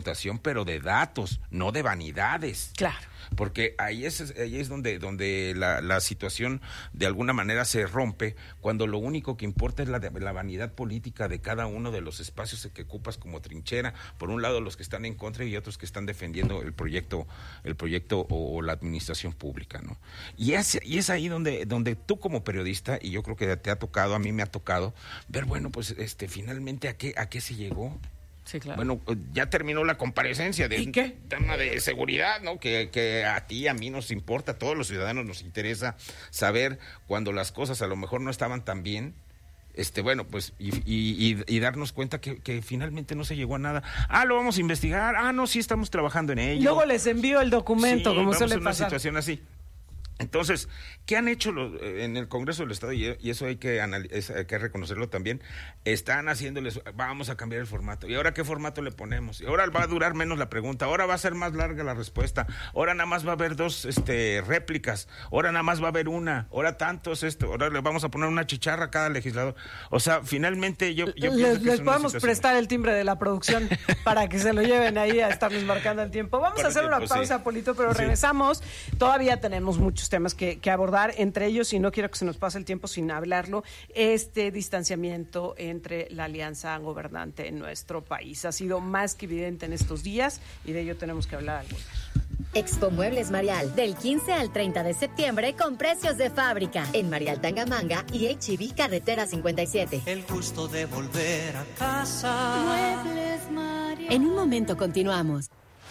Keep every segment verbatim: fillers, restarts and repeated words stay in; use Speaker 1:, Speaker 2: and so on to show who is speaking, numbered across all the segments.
Speaker 1: confrontación, pero de datos, no de vanidades.
Speaker 2: Claro.
Speaker 1: Porque ahí es, ahí es donde, donde la, la situación de alguna manera se rompe, cuando lo único que importa es la, la vanidad política de cada uno de los espacios que ocupas como trinchera. Por un lado los que están en contra y otros que están defendiendo el proyecto, el proyecto o, o la administración pública, ¿no? Y es, y es ahí donde, donde tú como periodista, y yo creo que te ha tocado, a mí me ha tocado, ver, bueno, pues este finalmente a qué, a qué se llegó.
Speaker 2: Sí, claro.
Speaker 1: Bueno, ya terminó la comparecencia del tema de seguridad, ¿no? Que, que a ti, a mí nos importa, a todos los ciudadanos nos interesa saber cuando las cosas a lo mejor no estaban tan bien. Este, bueno, pues, y, y, y darnos cuenta que, que finalmente no se llegó a nada. Ah, lo vamos a investigar. Ah, no, sí estamos trabajando en ello.
Speaker 2: Luego les envío el documento,
Speaker 1: sí,
Speaker 2: como
Speaker 1: vamos
Speaker 2: suele
Speaker 1: a una
Speaker 2: pasar.
Speaker 1: situación así. Entonces, ¿qué han hecho los, en el Congreso del Estado? Y, y eso hay que, analiz- hay que reconocerlo también. Están haciéndoles, vamos a cambiar el formato. ¿Y ahora qué formato le ponemos? Y ahora va a durar menos la pregunta, ahora va a ser más larga la respuesta, ahora nada más va a haber dos este, réplicas, ahora nada más va a haber una, ahora tantos esto, ahora le vamos a poner una chicharra a cada legislador. O sea, finalmente yo, yo
Speaker 2: les,
Speaker 1: que
Speaker 2: les podemos
Speaker 1: situación...
Speaker 2: prestar el timbre de la producción para que se lo lleven ahí a estarnos marcando el tiempo. Vamos
Speaker 1: Por
Speaker 2: a hacer
Speaker 1: tiempo,
Speaker 2: una pausa,
Speaker 1: sí.
Speaker 2: Polito, pero
Speaker 1: Sí.
Speaker 2: regresamos. Todavía tenemos muchos temas que, que abordar, entre ellos, y no quiero que se nos pase el tiempo sin hablarlo, este distanciamiento entre la alianza gobernante en nuestro país. Ha sido más que evidente en estos días y de ello tenemos que hablar algunos.
Speaker 3: Expo Muebles Marial, del quince al treinta de septiembre con precios de fábrica en Marial Tangamanga y H E B Carretera cincuenta y siete.
Speaker 4: El gusto de volver a casa.
Speaker 3: Muebles Marial. En un momento continuamos.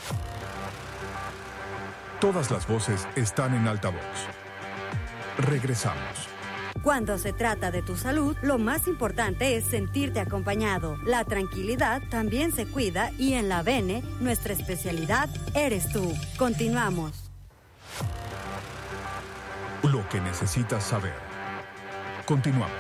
Speaker 5: Todas las voces están en altavoz. Regresamos.
Speaker 6: Cuando se trata de tu salud, lo más importante es sentirte acompañado. La tranquilidad también se cuida y en la Bene, nuestra especialidad eres tú. Continuamos.
Speaker 5: Lo que necesitas saber. Continuamos.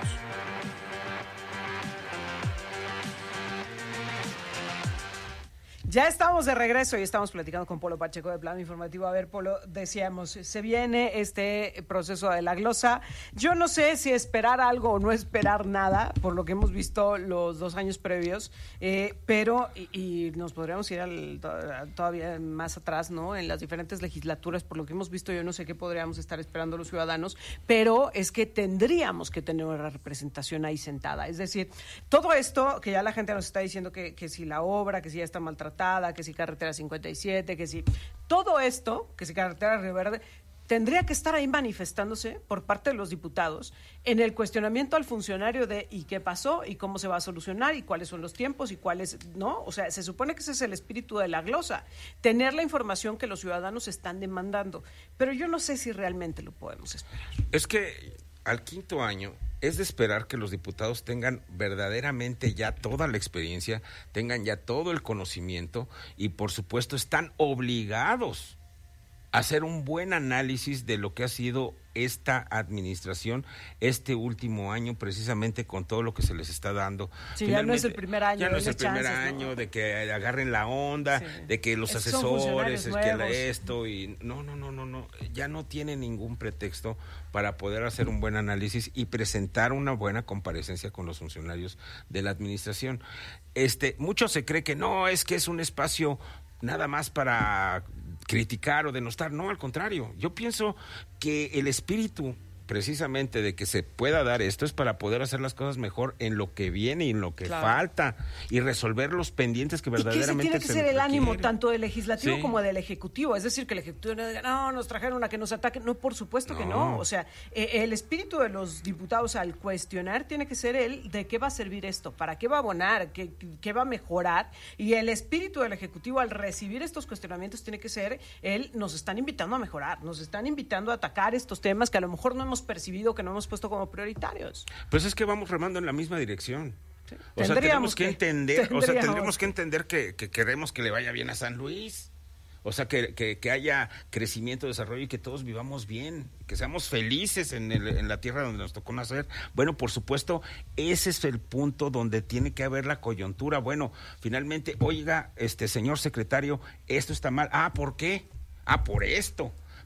Speaker 2: Ya estamos de regreso y estamos platicando con Polo Pacheco de Plano Informativo. A ver, Polo, decíamos, se viene este proceso de la glosa. Yo no sé si esperar algo o no esperar nada, por lo que hemos visto los dos años previos, eh, pero, y, y nos podríamos ir al, todavía más atrás, ¿no? En las diferentes legislaturas, por lo que hemos visto, yo no sé qué podríamos estar esperando los ciudadanos, pero es que tendríamos que tener una representación ahí sentada. Es decir, todo esto que ya la gente nos está diciendo que, que si la obra, que si ya está maltratada, que si carretera cincuenta y siete, que si todo esto, que si carretera Río Verde, tendría que estar ahí manifestándose por parte de los diputados en el cuestionamiento al funcionario de ¿y qué pasó? ¿Y cómo se va a solucionar? ¿Y cuáles son los tiempos? ¿Y cuáles no? O sea, se supone que ese es el espíritu de la glosa, tener la información que los ciudadanos están demandando, pero yo no sé si realmente lo podemos esperar.
Speaker 1: Es que al quinto año es de esperar que los diputados tengan verdaderamente ya toda la experiencia, tengan ya todo el conocimiento y por supuesto están obligados a hacer un buen análisis de lo que ha sido esta administración este último año, precisamente con todo lo que se les está dando.
Speaker 2: Sí, ya no es el primer año.
Speaker 1: Ya no es el primer
Speaker 2: chances,
Speaker 1: año,
Speaker 2: ¿no?
Speaker 1: De que agarren la onda, sí. De que los
Speaker 2: es
Speaker 1: asesores, es que
Speaker 2: nuevos.
Speaker 1: esto y no, no, no, no, no, ya no tiene ningún pretexto para poder hacer un buen análisis y presentar una buena comparecencia con los funcionarios de la administración. Este, mucho se cree que no, es que es un espacio nada más para criticar o denostar, no, al contrario, yo pienso que el espíritu precisamente de que se pueda dar esto es para poder hacer las cosas mejor en lo que viene y en lo que claro. falta y resolver los pendientes que verdaderamente
Speaker 2: y que ese tiene que
Speaker 1: se
Speaker 2: ser el
Speaker 1: requiere.
Speaker 2: ánimo tanto del legislativo
Speaker 1: sí.
Speaker 2: como del ejecutivo, es decir, que el ejecutivo no diga, no, nos trajeron a que nos ataquen, no, por supuesto no. que no, o sea, eh, el espíritu de los diputados al cuestionar tiene que ser el de qué va a servir esto, para qué va a abonar, qué, qué va a mejorar, y el espíritu del ejecutivo al recibir estos cuestionamientos tiene que ser el, nos están invitando a mejorar, nos están invitando a atacar estos temas que a lo mejor no hemos percibido, que no hemos puesto como prioritarios.
Speaker 1: Pues es que vamos remando en la misma dirección.
Speaker 2: Sí.
Speaker 1: O sea, tenemos que, que entender,
Speaker 2: tendríamos.
Speaker 1: o sea, tendremos que entender que, que queremos que le vaya bien a San Luis. O sea, que, que, que haya crecimiento, desarrollo y que todos vivamos bien, que seamos felices en, el, en la tierra donde nos tocó nacer. Bueno, por supuesto, ese es el punto donde tiene que haber la coyuntura. Bueno, finalmente, oiga, este señor secretario, esto está mal. Ah, ¿por qué? Ah, por esto.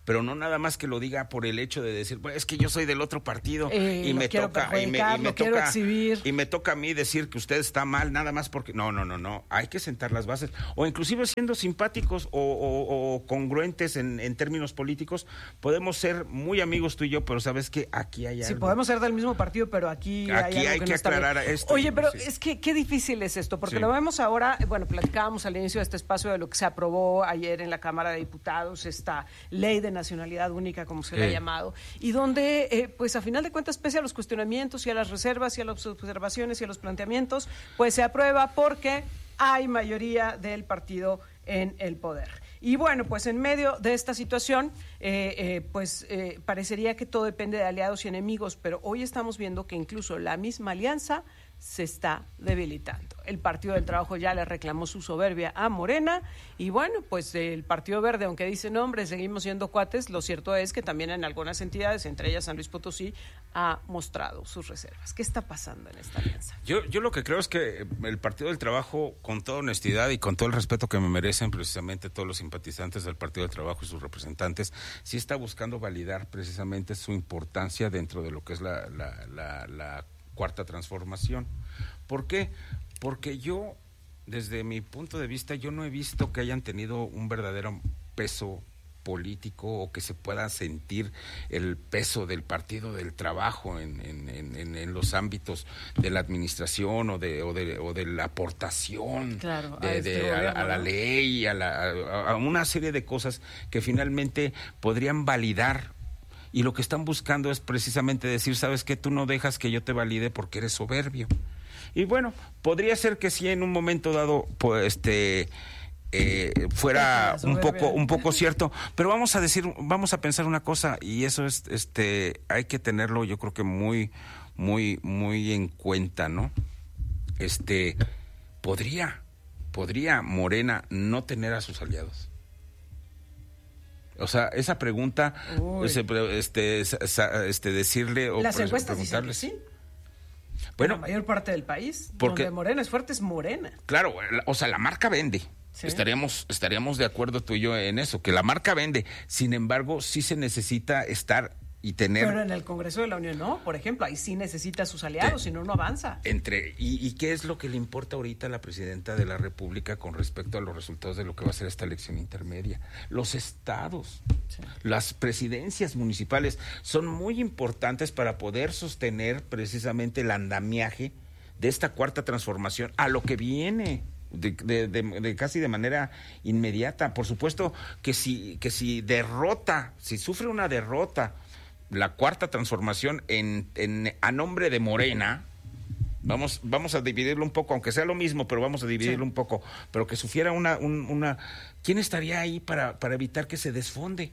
Speaker 1: pero no nada más que lo diga por el hecho de decir, bueno, es que yo soy del otro partido
Speaker 2: eh,
Speaker 1: y me toca y me, y me toca
Speaker 2: exhibir.
Speaker 1: y me toca a mí decir que usted está mal nada más porque no, no, no, no, hay que sentar las bases, o inclusive siendo simpáticos o, o, o congruentes en, en términos políticos, podemos ser muy amigos tú y yo, pero sabes que aquí hay algo.
Speaker 2: Sí, podemos ser del mismo partido, pero aquí,
Speaker 1: aquí
Speaker 2: hay, algo
Speaker 1: hay
Speaker 2: que,
Speaker 1: que
Speaker 2: no
Speaker 1: aclarar
Speaker 2: está
Speaker 1: esto.
Speaker 2: Oye, pero
Speaker 1: sí.
Speaker 2: es que qué difícil es esto, porque
Speaker 1: sí.
Speaker 2: lo vemos ahora, bueno, platicábamos al inicio de este espacio de lo que se aprobó ayer en la Cámara de Diputados, esta ley de nacionalidad única, como se le
Speaker 1: eh.
Speaker 2: ha llamado, y donde, eh, pues a final de cuentas, pese a los cuestionamientos y a las reservas y a las observaciones y a los planteamientos, pues se aprueba porque hay mayoría del partido en el poder. Y bueno, pues en medio de esta situación, eh, eh, pues eh, parecería que todo depende de aliados y enemigos, pero hoy estamos viendo que incluso la misma alianza se está debilitando. El Partido del Trabajo ya le reclamó su soberbia a Morena y bueno, pues el Partido Verde, aunque dice nombre, seguimos siendo cuates, lo cierto es que también en algunas entidades, entre ellas San Luis Potosí, ha mostrado sus reservas. ¿Qué está pasando en esta alianza?
Speaker 1: Yo, yo lo que creo es que el Partido del Trabajo, con toda honestidad y con todo el respeto que me merecen precisamente todos los simpatizantes del Partido del Trabajo y sus representantes, sí está buscando validar precisamente su importancia dentro de lo que es la, la, la, la cuarta transformación. ¿Por qué? Porque yo, desde mi punto de vista, yo no he visto que hayan tenido un verdadero peso político o que se pueda sentir el peso del Partido del Trabajo en, en, en, en los ámbitos de la administración o de, o de, o de la aportación
Speaker 2: claro,
Speaker 1: de,
Speaker 2: a, este
Speaker 1: de,
Speaker 2: gobierno,
Speaker 1: a, a la
Speaker 2: ¿no?
Speaker 1: ley, a, la, a, a una serie de cosas que finalmente podrían validar. Y lo que están buscando es precisamente decir, ¿sabes qué? Tú no dejas que yo te valide porque eres soberbio. Y bueno, podría ser que sí en un momento dado, pues, este, eh, fuera un poco, un poco cierto, pero vamos a decir, vamos a pensar una cosa, y eso es, este, hay que tenerlo, yo creo que muy, muy, muy en cuenta, ¿no? Este, podría, podría Morena no tener a sus aliados. O sea, esa pregunta, ese, este, este, decirle o
Speaker 2: las encuestas
Speaker 1: preguntarle.
Speaker 2: dicen que sí.
Speaker 1: Bueno,
Speaker 2: la mayor parte del país,
Speaker 1: porque,
Speaker 2: donde Morena es fuerte, es Morena.
Speaker 1: Claro, o sea, la marca vende. ¿Sí? Estaríamos, estaríamos de acuerdo tú y yo en eso, que la marca vende. Sin embargo, sí se necesita estar y tener...
Speaker 2: Pero en el Congreso de la Unión no, por ejemplo, ahí sí necesita a sus aliados, si no, no avanza.
Speaker 1: Entre y, ¿Y qué es lo que le importa ahorita a la Presidenta de la República con respecto a los resultados de lo que va a ser esta elección intermedia? Los estados, sí. Las presidencias municipales son muy importantes para poder sostener precisamente el andamiaje de esta cuarta transformación a lo que viene. De, de, de, de casi de manera inmediata. Por supuesto que si, que si derrota, si sufre una derrota la cuarta transformación en, en a nombre de Morena, vamos vamos a dividirlo un poco, aunque sea lo mismo, pero vamos a dividirlo sí. un poco, pero que sufriera una, un, una ¿quién estaría ahí para, para evitar que se desfonde?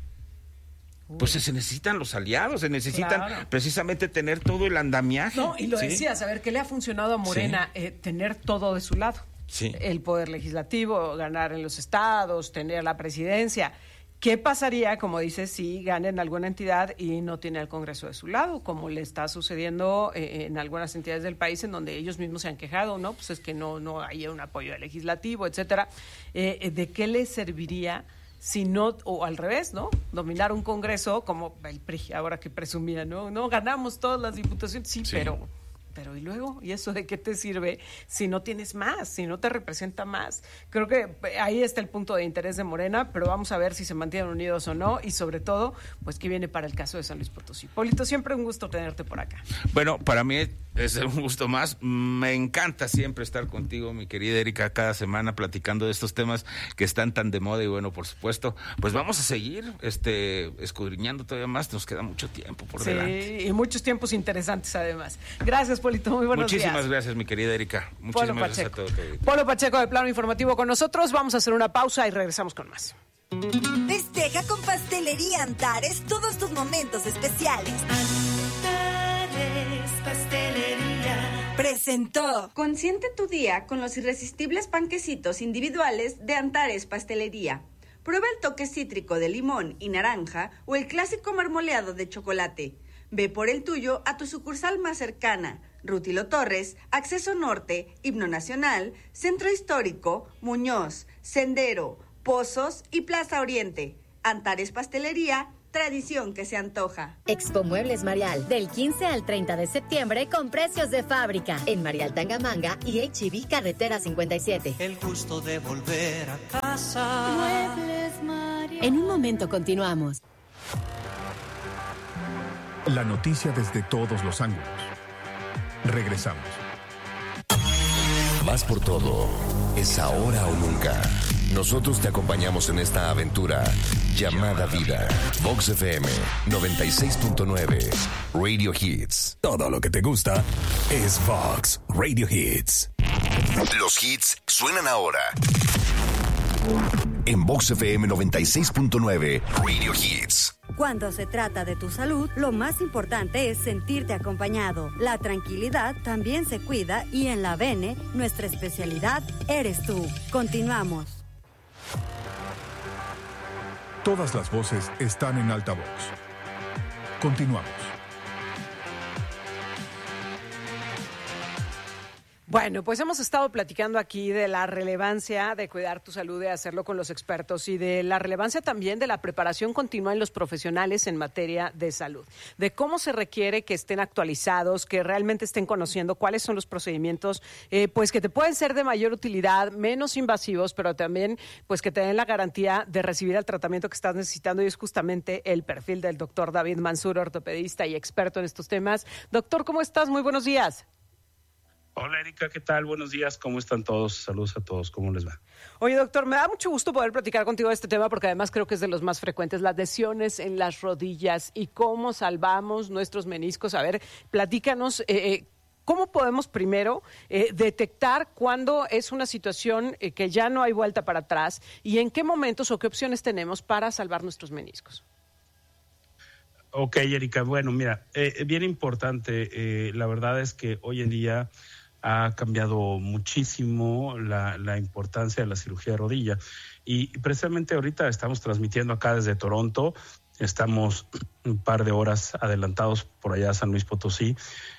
Speaker 1: Uy. Pues se necesitan los aliados, se necesitan claro. precisamente tener todo el andamiaje.
Speaker 2: No, y lo
Speaker 1: ¿sí?
Speaker 2: decías, a ver, ¿qué le ha funcionado a Morena? Sí. Eh, tener todo de su lado.
Speaker 1: Sí.
Speaker 2: El poder legislativo, ganar en los estados, tener la presidencia. ¿Qué pasaría, como dices, si gana en alguna entidad y no tiene al Congreso de su lado, como le está sucediendo eh, en algunas entidades del país en donde ellos mismos se han quejado, ¿no? Pues es que no, no hay un apoyo legislativo, etcétera. Eh, ¿De qué le serviría si no, o al revés, ¿no? Dominar un Congreso como el P R I, ahora que presumía, ¿no? No, ganamos todas las diputaciones, sí, sí. pero... Pero ¿y luego? ¿Y eso de qué te sirve si no tienes más, si no te representa más? Creo que ahí está el punto de interés de Morena, pero vamos a ver si se mantienen unidos o no y sobre todo, pues qué viene para el caso de San Luis Potosí. Polito, siempre un gusto tenerte por acá.
Speaker 1: Bueno, para mí es un gusto más. Me encanta siempre estar contigo, mi querida Erika, cada semana platicando de estos temas que están tan de moda y bueno, por supuesto, pues vamos a seguir este escudriñando todavía más. Nos queda mucho tiempo por
Speaker 2: sí,
Speaker 1: delante.
Speaker 2: Sí, y muchos tiempos interesantes además. Gracias, Polito, muy buenos
Speaker 1: Muchísimas
Speaker 2: días.
Speaker 1: gracias, mi querida Erika. Muchísimas
Speaker 2: Polo
Speaker 1: gracias
Speaker 2: Pacheco.
Speaker 1: a todos.
Speaker 2: Polo Pacheco de Plano Informativo con nosotros. Vamos a hacer una pausa y regresamos con más.
Speaker 7: Festeja con Pastelería Antares todos tus momentos especiales.
Speaker 8: Antares Pastelería
Speaker 7: presentó.
Speaker 9: Consiente tu día con los irresistibles panquecitos individuales de Antares Pastelería. Prueba el toque cítrico de limón y naranja o el clásico marmoleado de chocolate. Ve por el tuyo a tu sucursal más cercana. Rutilo Torres, Acceso Norte, Himno Nacional, Centro Histórico, Muñoz, Sendero, Pozos y Plaza Oriente. Antares Pastelería, tradición que se antoja.
Speaker 3: Expo Muebles Marial, del quince al treinta de septiembre con precios de fábrica. En Marial Tangamanga y H E B Carretera cincuenta y siete.
Speaker 4: El gusto de volver a casa.
Speaker 3: Muebles Marial. En un momento continuamos.
Speaker 5: La noticia desde todos los ángulos. Regresamos.
Speaker 10: Más por todo, es ahora o nunca. Nosotros te acompañamos en esta aventura llamada vida. Vox F M noventa y seis punto nueve, Radio Hits.
Speaker 5: Todo lo que te gusta es Vox Radio Hits.
Speaker 10: Los hits suenan ahora. En Vox F M noventa y seis punto nueve, Radio Hits.
Speaker 6: Cuando se trata de tu salud, lo más importante es sentirte acompañado. La tranquilidad también se cuida y en la V N, nuestra especialidad eres tú. Continuamos.
Speaker 5: Todas las voces están en altavoz. Continuamos.
Speaker 2: Bueno, pues hemos estado platicando aquí de la relevancia de cuidar tu salud, de hacerlo con los expertos y de la relevancia también de la preparación continua en los profesionales en materia de salud, de cómo se requiere que estén actualizados, que realmente estén conociendo cuáles son los procedimientos, eh, pues que te pueden ser de mayor utilidad, menos invasivos, pero también pues que te den la garantía de recibir el tratamiento que estás necesitando, y es justamente el perfil del doctor David Mansur, ortopedista y experto en estos temas. Doctor, ¿cómo estás? Muy buenos días.
Speaker 11: Hola Erika, ¿qué tal? Buenos días, ¿cómo están todos? Saludos a todos, ¿cómo les va?
Speaker 2: Oye, doctor, me da mucho gusto poder platicar contigo de este tema porque además creo que es de los más frecuentes, las lesiones en las rodillas y cómo salvamos nuestros meniscos. A ver, platícanos, eh, eh, ¿cómo podemos primero eh, detectar cuándo es una situación eh, que ya no hay vuelta para atrás y en qué momentos o qué opciones tenemos para salvar nuestros meniscos?
Speaker 11: Ok, Erika, bueno, mira, eh, bien importante, eh, la verdad es que hoy en día ha cambiado muchísimo la, la importancia de la cirugía de rodilla. Y precisamente ahorita estamos transmitiendo acá desde Toronto, estamos un par de horas adelantados por allá a San Luis Potosí,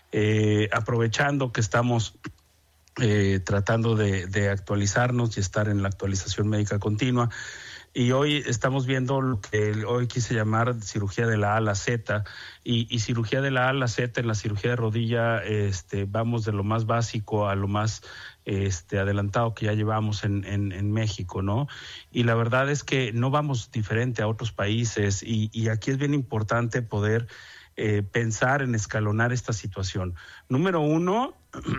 Speaker 11: eh, aprovechando que estamos eh, tratando de, de actualizarnos y estar en la actualización médica continua. Y hoy estamos viendo lo que hoy quise llamar cirugía de la A a la Z, y, y cirugía de la A a la Z en la cirugía de rodilla, este, vamos de lo más básico a lo más este, adelantado que ya llevamos en, en, en México, ¿no? Y la verdad es que no vamos diferente a otros países, y, y aquí es bien importante poder eh, pensar en escalonar esta situación. Número uno,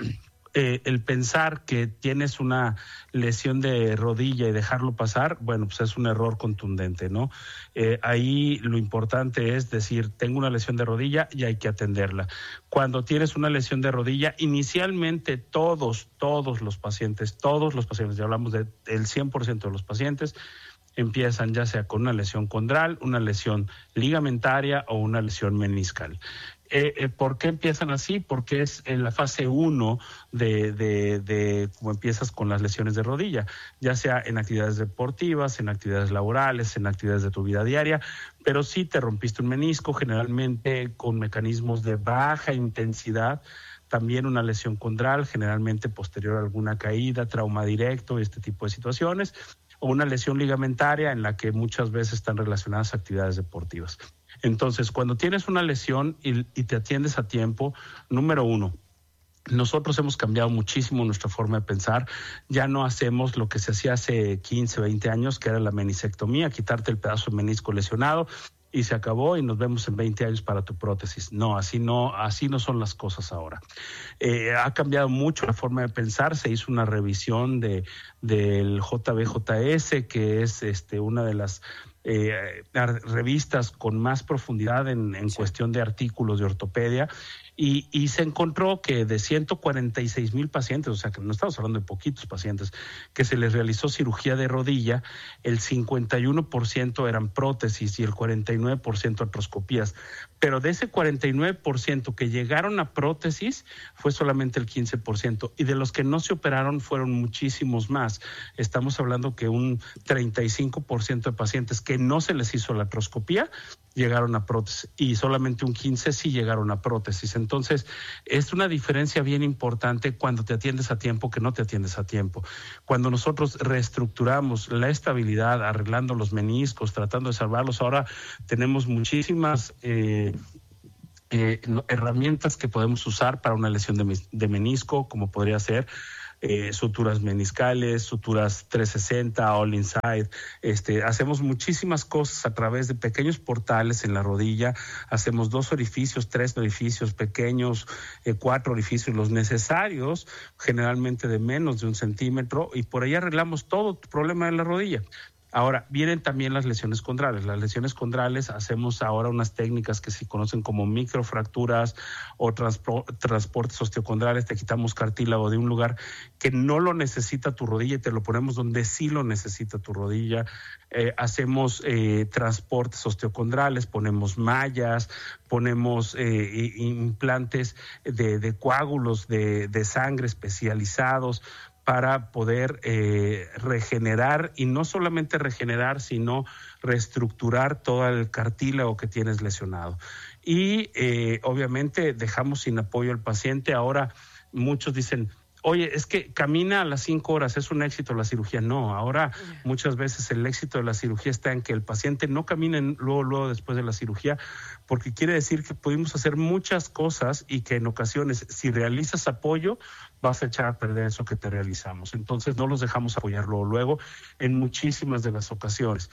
Speaker 11: Eh, el pensar que tienes una lesión de rodilla y dejarlo pasar, bueno, pues es un error contundente, ¿no? Eh, ahí lo importante es decir, tengo una lesión de rodilla y hay que atenderla. Cuando tienes una lesión de rodilla, inicialmente todos, todos los pacientes, todos los pacientes, ya hablamos del cien por ciento de los pacientes, empiezan ya sea con una lesión condral, una lesión ligamentaria o una lesión meniscal. Eh, eh, ¿Por qué empiezan así? Porque es en la fase uno de, de, de cómo empiezas con las lesiones de rodilla, ya sea en actividades deportivas, en actividades laborales, en actividades de tu vida diaria, pero sí te rompiste un menisco, generalmente con mecanismos de baja intensidad, también una lesión condral, generalmente posterior a alguna caída, trauma directo, este tipo de situaciones, o una lesión ligamentaria en la que muchas veces están relacionadas a actividades deportivas. Entonces, cuando tienes una lesión y, y te atiendes a tiempo, número uno, nosotros hemos cambiado muchísimo nuestra forma de pensar. Ya no hacemos lo que se hacía hace quince, veinte años, que era la menisectomía, quitarte el pedazo de menisco lesionado y se acabó y nos vemos en veinte años para tu prótesis. No, así no, así no son las cosas ahora. Eh, ha cambiado mucho la forma de pensar. Se hizo una revisión de del J B J S, que es este una de las eh, revistas con más profundidad en, en sí. cuestión de artículos de ortopedia. Y, y se encontró que de ciento cuarenta y seis mil pacientes, o sea que no estamos hablando de poquitos pacientes, que se les realizó cirugía de rodilla, el cincuenta y uno por ciento eran prótesis y el cuarenta y nueve por ciento artroscopías. Pero de ese cuarenta y nueve por ciento que llegaron a prótesis fue solamente el quince por ciento, y de los que no se operaron fueron muchísimos más. Estamos hablando que un treinta y cinco por ciento de pacientes que que no se les hizo la artroscopía llegaron a prótesis y solamente un quince sí llegaron a prótesis. Entonces, es una diferencia bien importante cuando te atiendes a tiempo que no te atiendes a tiempo. Cuando nosotros reestructuramos la estabilidad, arreglando los meniscos, tratando de salvarlos, ahora tenemos muchísimas eh, eh, herramientas que podemos usar para una lesión de, de menisco, como podría ser Eh, suturas meniscales, suturas trescientos sesenta, all inside. Este, hacemos muchísimas cosas a través de pequeños portales en la rodilla. Hacemos dos orificios, tres orificios pequeños, eh, cuatro orificios, los necesarios, generalmente de menos de un centímetro, y por ahí arreglamos todo tu problema de la rodilla. Ahora, vienen también las lesiones condrales. Las lesiones condrales, hacemos ahora unas técnicas que se conocen como microfracturas o transpo- transportes osteocondrales. Te quitamos cartílago de un lugar que no lo necesita tu rodilla y te lo ponemos donde sí lo necesita tu rodilla. Eh, hacemos eh, transportes osteocondrales, ponemos mallas, ponemos eh, implantes de, de coágulos de, de sangre especializados para poder eh, regenerar, y no solamente regenerar, sino reestructurar todo el cartílago que tienes lesionado. Y eh, obviamente dejamos sin apoyo al paciente. Ahora muchos dicen, oye, es que camina a las cinco horas, ¿es un éxito la cirugía? No, ahora muchas veces el éxito de la cirugía está en que el paciente no camine luego, luego después de la cirugía, porque quiere decir que pudimos hacer muchas cosas y que en ocasiones, si realizas apoyo, vas a echar a perder eso que te realizamos. Entonces no los dejamos apoyarlo luego en muchísimas de las ocasiones.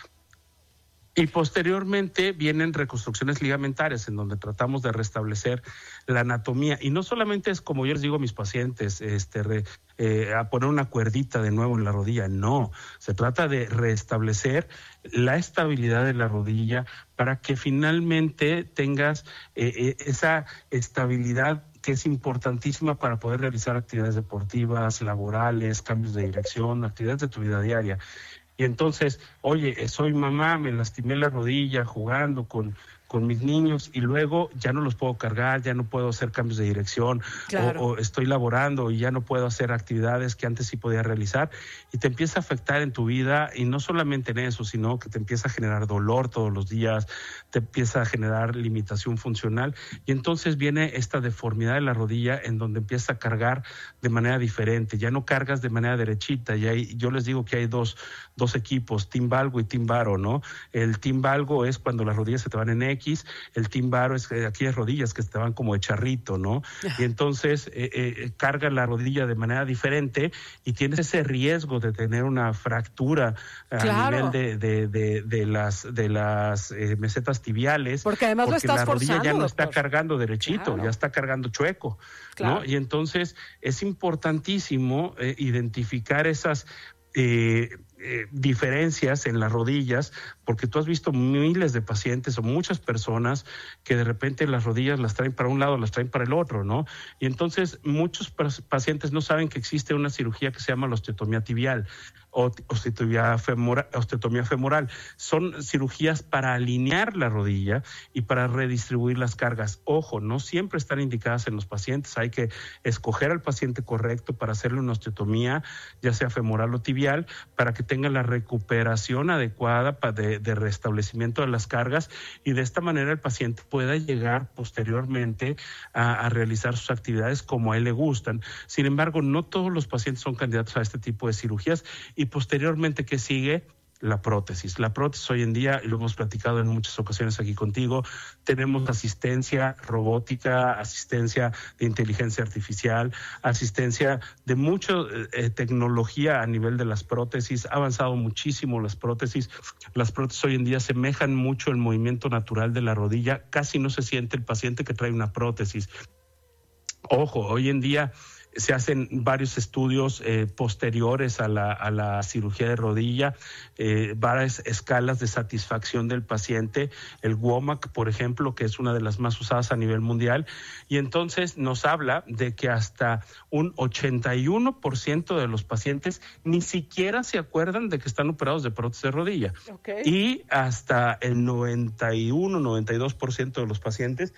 Speaker 11: Y posteriormente vienen reconstrucciones ligamentarias en donde tratamos de restablecer la anatomía. Y no solamente es como yo les digo a mis pacientes, este, re, eh, a poner una cuerdita de nuevo en la rodilla. No, se trata de restablecer la estabilidad de la rodilla para que finalmente tengas eh, eh, esa estabilidad que es importantísima para poder realizar actividades deportivas, laborales, cambios de dirección, actividades de tu vida diaria. Y entonces, oye, soy mamá, me lastimé la rodilla jugando con, con mis niños y luego ya no los puedo cargar, ya no puedo hacer cambios de dirección, claro. o, o estoy laborando y ya no puedo hacer actividades que antes sí podía realizar, y te empieza a afectar en tu vida, y no solamente en eso, sino que te empieza a generar dolor todos los días, te empieza a generar limitación funcional, y entonces viene esta deformidad de la rodilla en donde empieza a cargar de manera diferente, ya no cargas de manera derechita, y hay, yo les digo que hay dos, dos equipos, Team Valgo y Team Varo, ¿no? El Team Valgo es cuando las rodillas se te van en X, el Team Varo es aquellas rodillas que se te van como de charrito, ¿no? Y entonces eh, eh, carga la rodilla de manera diferente y tienes ese riesgo de tener una fractura claro. a nivel de, de, de, de las, de las eh, mesetas tibiales.
Speaker 2: Porque además
Speaker 11: porque
Speaker 2: lo estás
Speaker 11: la rodilla
Speaker 2: forzando,
Speaker 11: ya no
Speaker 2: doctor.
Speaker 11: está cargando derechito, claro. ya está cargando chueco, claro. ¿no? Y entonces es importantísimo eh, identificar esas eh, eh, diferencias en las rodillas, porque tú has visto miles de pacientes o muchas personas que de repente las rodillas las traen para un lado, las traen para el otro, ¿no? Y entonces muchos pacientes no saben que existe una cirugía que se llama la osteotomía tibial o osteotomía femoral, osteotomía femoral. Son cirugías para alinear la rodilla y para redistribuir las cargas. Ojo, no siempre están indicadas en los pacientes. Hay que escoger al paciente correcto para hacerle una osteotomía, ya sea femoral o tibial, para que tenga la recuperación adecuada para de, de restablecimiento de las cargas, y de esta manera el paciente pueda llegar posteriormente a, a realizar sus actividades como a él le gustan. Sin embargo, no todos los pacientes son candidatos a este tipo de cirugías. Y posteriormente, ¿qué sigue? La prótesis. La prótesis hoy en día, y lo hemos platicado en muchas ocasiones aquí contigo, tenemos asistencia robótica, asistencia de inteligencia artificial, asistencia de mucha eh, tecnología a nivel de las prótesis. Ha avanzado muchísimo las prótesis. Las prótesis hoy en día semejan mucho el movimiento natural de la rodilla. Casi no se siente el paciente que trae una prótesis. Ojo, hoy en día se hacen varios estudios eh, posteriores a la, a la cirugía de rodilla, eh, varias escalas de satisfacción del paciente, el W O M A C, por ejemplo, que es una de las más usadas a nivel mundial, y entonces nos habla de que hasta un ochenta y uno por ciento de los pacientes ni siquiera se acuerdan de que están operados de prótesis de rodilla. Okay. Y hasta el noventa y uno, noventa y dos por ciento de los pacientes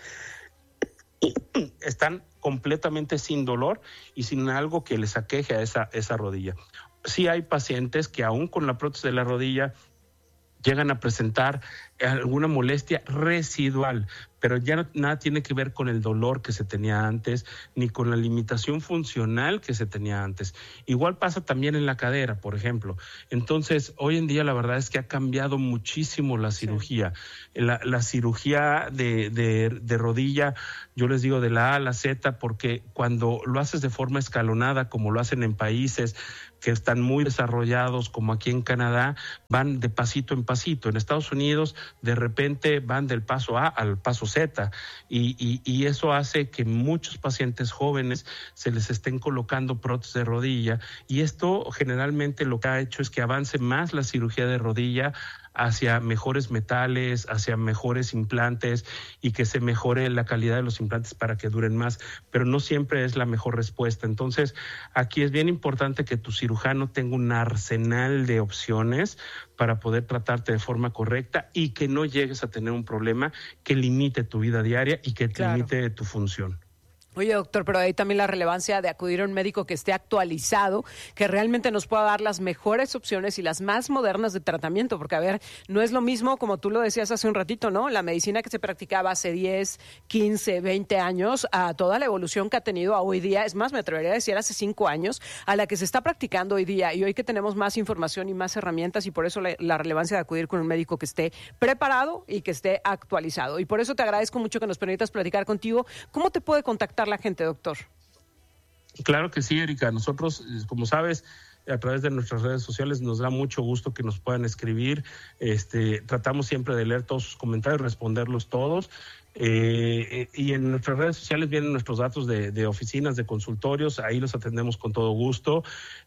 Speaker 11: están completamente sin dolor y sin algo que les aqueje a esa, esa rodilla. Sí hay pacientes que aún con la prótesis de la rodilla llegan a presentar alguna molestia residual, pero ya no, nada tiene que ver con el dolor que se tenía antes, ni con la limitación funcional que se tenía antes. Igual pasa también en la cadera, por ejemplo. Entonces, hoy en día la verdad es que ha cambiado muchísimo la cirugía. Sí. La, la cirugía de, de, de rodilla, yo les digo de la A a la Z, porque cuando lo haces de forma escalonada, como lo hacen en países que están muy desarrollados, como aquí en Canadá, van de pasito en pasito. En Estados Unidos, de repente, van del paso A al paso Z, y, y, y eso hace que muchos pacientes jóvenes se les estén colocando prótesis de rodilla, y esto generalmente lo que ha hecho es que avance más la cirugía de rodilla hacia mejores metales, hacia mejores implantes, y que se mejore la calidad de los implantes para que duren más, pero no siempre es la mejor respuesta. Entonces, aquí es bien importante que tu cirujano tenga un arsenal de opciones para poder tratarte de forma correcta y que no llegues a tener un problema que limite tu vida diaria y que
Speaker 2: Claro.
Speaker 11: limite tu función.
Speaker 2: Oye, doctor, pero ahí también la relevancia de acudir a un médico que esté actualizado, que realmente nos pueda dar las mejores opciones y las más modernas de tratamiento, porque, a ver, no es lo mismo, como tú lo decías hace un ratito, ¿no? La medicina que se practicaba hace diez, quince, veinte años, a toda la evolución que ha tenido a hoy día, es más, me atrevería a decir hace cinco años, a la que se está practicando hoy día, y hoy que tenemos más información y más herramientas, y por eso la, la relevancia de acudir con un médico que esté preparado y que esté actualizado. Y por eso te agradezco mucho que nos permitas platicar contigo. ¿Cómo te puede contactar la gente, doctor?
Speaker 11: Claro que sí, Erika. Nosotros, como sabes, a través de nuestras redes sociales nos da mucho gusto que nos puedan escribir. Este, tratamos siempre de leer todos sus comentarios, responderlos todos. Eh, y en nuestras redes sociales vienen nuestros datos de, de oficinas, de consultorios. Ahí los atendemos con todo gusto.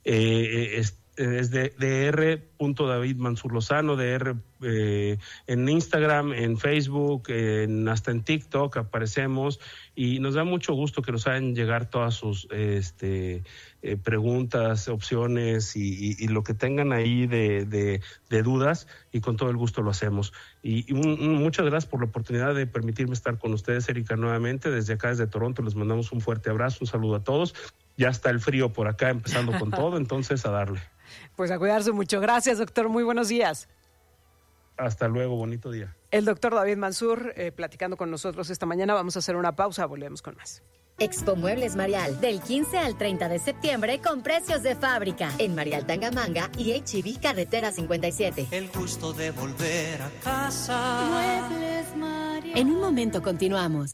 Speaker 11: Eh, es, es de, de R. David Mansur Lozano, de R eh, en Instagram, en Facebook, en, hasta en TikTok aparecemos, y nos da mucho gusto que nos hagan llegar todas sus este, eh, preguntas, opciones y, y, y lo que tengan ahí de, de, de dudas, y con todo el gusto lo hacemos. Y, y un, un, muchas gracias por la oportunidad de permitirme estar con ustedes, Erika, nuevamente. Desde acá, desde Toronto, les mandamos un fuerte abrazo, un saludo a todos. Ya está el frío por acá empezando con todo, entonces a darle.
Speaker 2: Pues a cuidarse mucho. Gracias, doctor. Muy buenos días.
Speaker 11: Hasta luego, bonito día.
Speaker 2: El doctor David Mansur eh, platicando con nosotros esta mañana. Vamos a hacer una pausa, volvemos con más.
Speaker 3: Expo Muebles Marial, del quince al treinta de septiembre con precios de fábrica en Marial Tangamanga y H E B Carretera cincuenta y siete.
Speaker 4: El gusto de volver a casa.
Speaker 8: Muebles Marial.
Speaker 3: En un momento continuamos.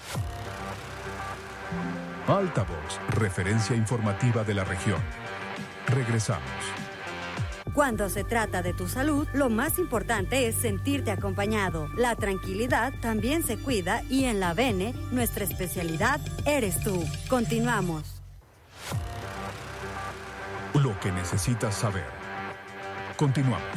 Speaker 5: Altavoz, referencia informativa de la región. Regresamos.
Speaker 6: Cuando se trata de tu salud, lo más importante es sentirte acompañado. La tranquilidad también se cuida, y en la Bene, nuestra especialidad eres tú. Continuamos.
Speaker 5: Lo que necesitas saber. Continuamos.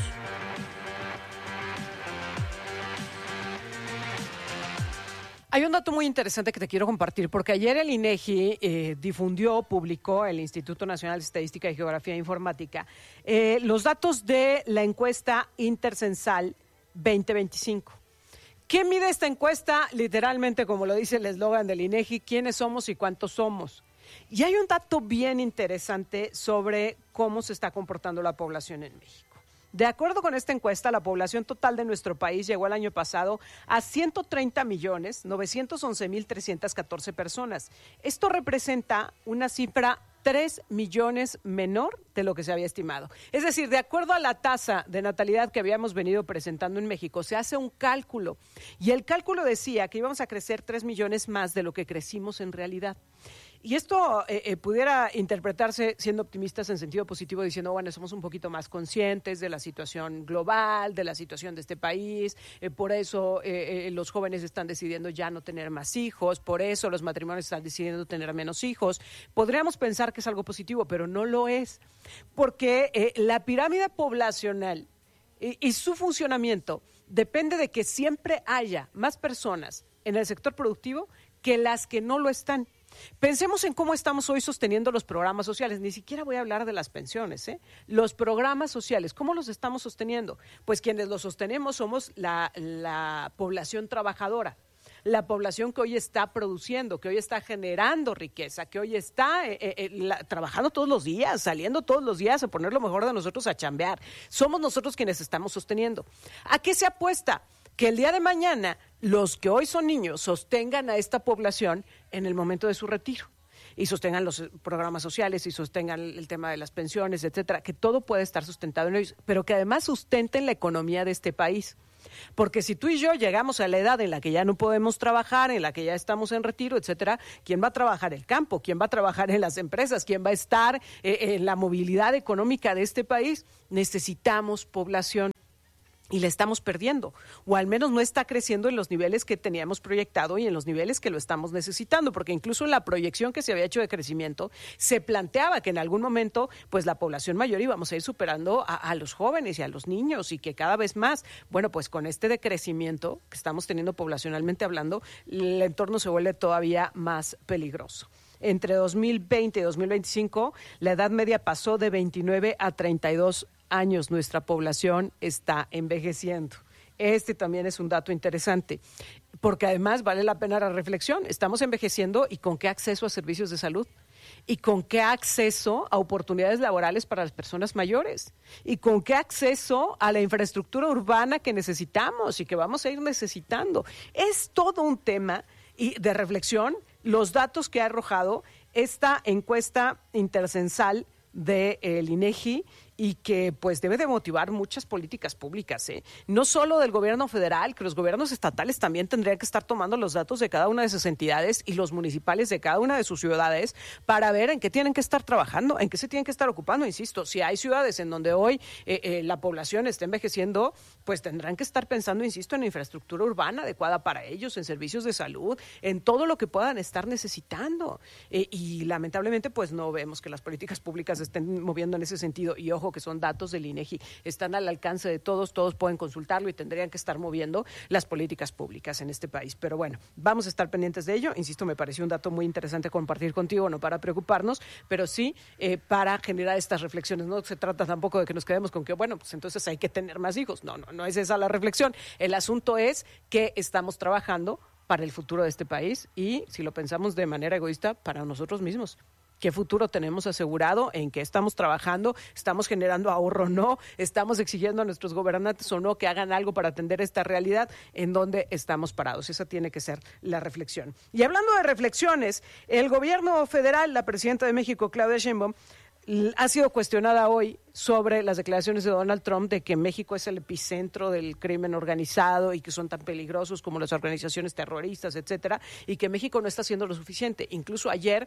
Speaker 2: Hay un dato muy interesante que te quiero compartir, porque ayer el INEGI eh, difundió, publicó, el Instituto Nacional de Estadística y Geografía Informática, eh, los datos de la encuesta intercensal veinte veinticinco. ¿Qué mide esta encuesta? Literalmente, como lo dice el eslogan del INEGI, ¿quiénes somos y cuántos somos? Y hay un dato bien interesante sobre cómo se está comportando la población en México. De acuerdo con esta encuesta, la población total de nuestro país llegó el año pasado a ciento treinta millones novecientos once mil trescientas catorce personas. Esto representa una cifra tres millones menor de lo que se había estimado. Es decir, de acuerdo a la tasa de natalidad que habíamos venido presentando en México, se hace un cálculo, y el cálculo decía que íbamos a crecer tres millones más de lo que crecimos en realidad. Y esto eh, eh, pudiera interpretarse, siendo optimistas, en sentido positivo, diciendo, bueno, somos un poquito más conscientes de la situación global, de la situación de este país, eh, por eso eh, eh, los jóvenes están decidiendo ya no tener más hijos, por eso los matrimonios están decidiendo tener menos hijos. Podríamos pensar que es algo positivo, pero no lo es, porque eh, la pirámide poblacional y, y su funcionamiento depende de que siempre haya más personas en el sector productivo que las que no lo están. Pensemos en cómo estamos hoy sosteniendo los programas sociales. Ni siquiera voy a hablar de las pensiones, ¿eh? Los programas sociales, ¿cómo los estamos sosteniendo? Pues quienes los sostenemos somos la, la población trabajadora. la población que hoy está produciendo, que hoy está generando riqueza, que hoy está eh, eh, la, trabajando todos los días, saliendo todos los días a poner lo mejor de nosotros a chambear. Somos nosotros quienes estamos sosteniendo. ¿A qué se apuesta? Que el día de mañana los que hoy son niños sostengan a esta población en el momento de su retiro y sostengan los programas sociales y sostengan el tema de las pensiones, etcétera, que todo puede estar sustentado en ellos, pero que además sustenten la economía de este país. Porque si tú y yo llegamos a la edad en la que ya no podemos trabajar, en la que ya estamos en retiro, etcétera, ¿quién va a trabajar el campo? ¿Quién va a trabajar en las empresas? ¿Quién va a estar eh, en la movilidad económica de este país? Necesitamos población. Y la estamos perdiendo, o al menos no está creciendo en los niveles que teníamos proyectado y en los niveles que lo estamos necesitando, porque incluso en la proyección que se había hecho de crecimiento, se planteaba que en algún momento, pues la población mayor íbamos a ir superando a, a los jóvenes y a los niños, y que cada vez más, bueno, pues con este decrecimiento que estamos teniendo poblacionalmente hablando, el entorno se vuelve todavía más peligroso. Entre dos mil veinte y dos mil veinticinco, la edad media pasó de veintinueve a treinta y dos años. Nuestra población está envejeciendo. Este también es un dato interesante, porque además vale la pena la reflexión. Estamos envejeciendo, ¿y con qué acceso a servicios de salud? ¿Y con qué acceso a oportunidades laborales para las personas mayores? ¿Y con qué acceso a la infraestructura urbana que necesitamos y que vamos a ir necesitando? Es todo un tema y de reflexión. Los datos que ha arrojado esta encuesta intercensal del INEGI y que pues debe de motivar muchas políticas públicas, ¿eh? No solo del gobierno federal, que los gobiernos estatales también tendrían que estar tomando los datos de cada una de sus entidades y los municipales de cada una de sus ciudades para ver en qué tienen que estar trabajando, en qué se tienen que estar ocupando. Insisto, si hay ciudades en donde hoy eh, eh, la población está envejeciendo, pues tendrán que estar pensando, insisto, en infraestructura urbana adecuada para ellos, en servicios de salud, en todo lo que puedan estar necesitando. Eh, y lamentablemente pues no vemos que las políticas públicas estén moviendo en ese sentido. Y ojo, que son datos del INEGI, están al alcance de todos, todos pueden consultarlo y tendrían que estar moviendo las políticas públicas en este país. Pero bueno, vamos a estar pendientes de ello. Insisto, me pareció un dato muy interesante compartir contigo, no para preocuparnos, pero sí eh, para generar estas reflexiones. No se trata tampoco de que nos quedemos con que, bueno, pues entonces hay que tener más hijos. No, no, no es esa la reflexión. El asunto es que estamos trabajando para el futuro de este país y, si lo pensamos de manera egoísta, para nosotros mismos. ¿Qué futuro tenemos asegurado? ¿En qué estamos trabajando? ¿Estamos generando ahorro o no? ¿Estamos exigiendo a nuestros gobernantes o no que hagan algo para atender esta realidad? ¿En dónde estamos parados? Esa tiene que ser la reflexión. Y hablando de reflexiones, el gobierno federal, la presidenta de México, Claudia Sheinbaum, ha sido cuestionada hoy sobre las declaraciones de Donald Trump de que México es el epicentro del crimen organizado y que son tan peligrosos como las organizaciones terroristas, etcétera, y que México no está haciendo lo suficiente. Incluso ayer,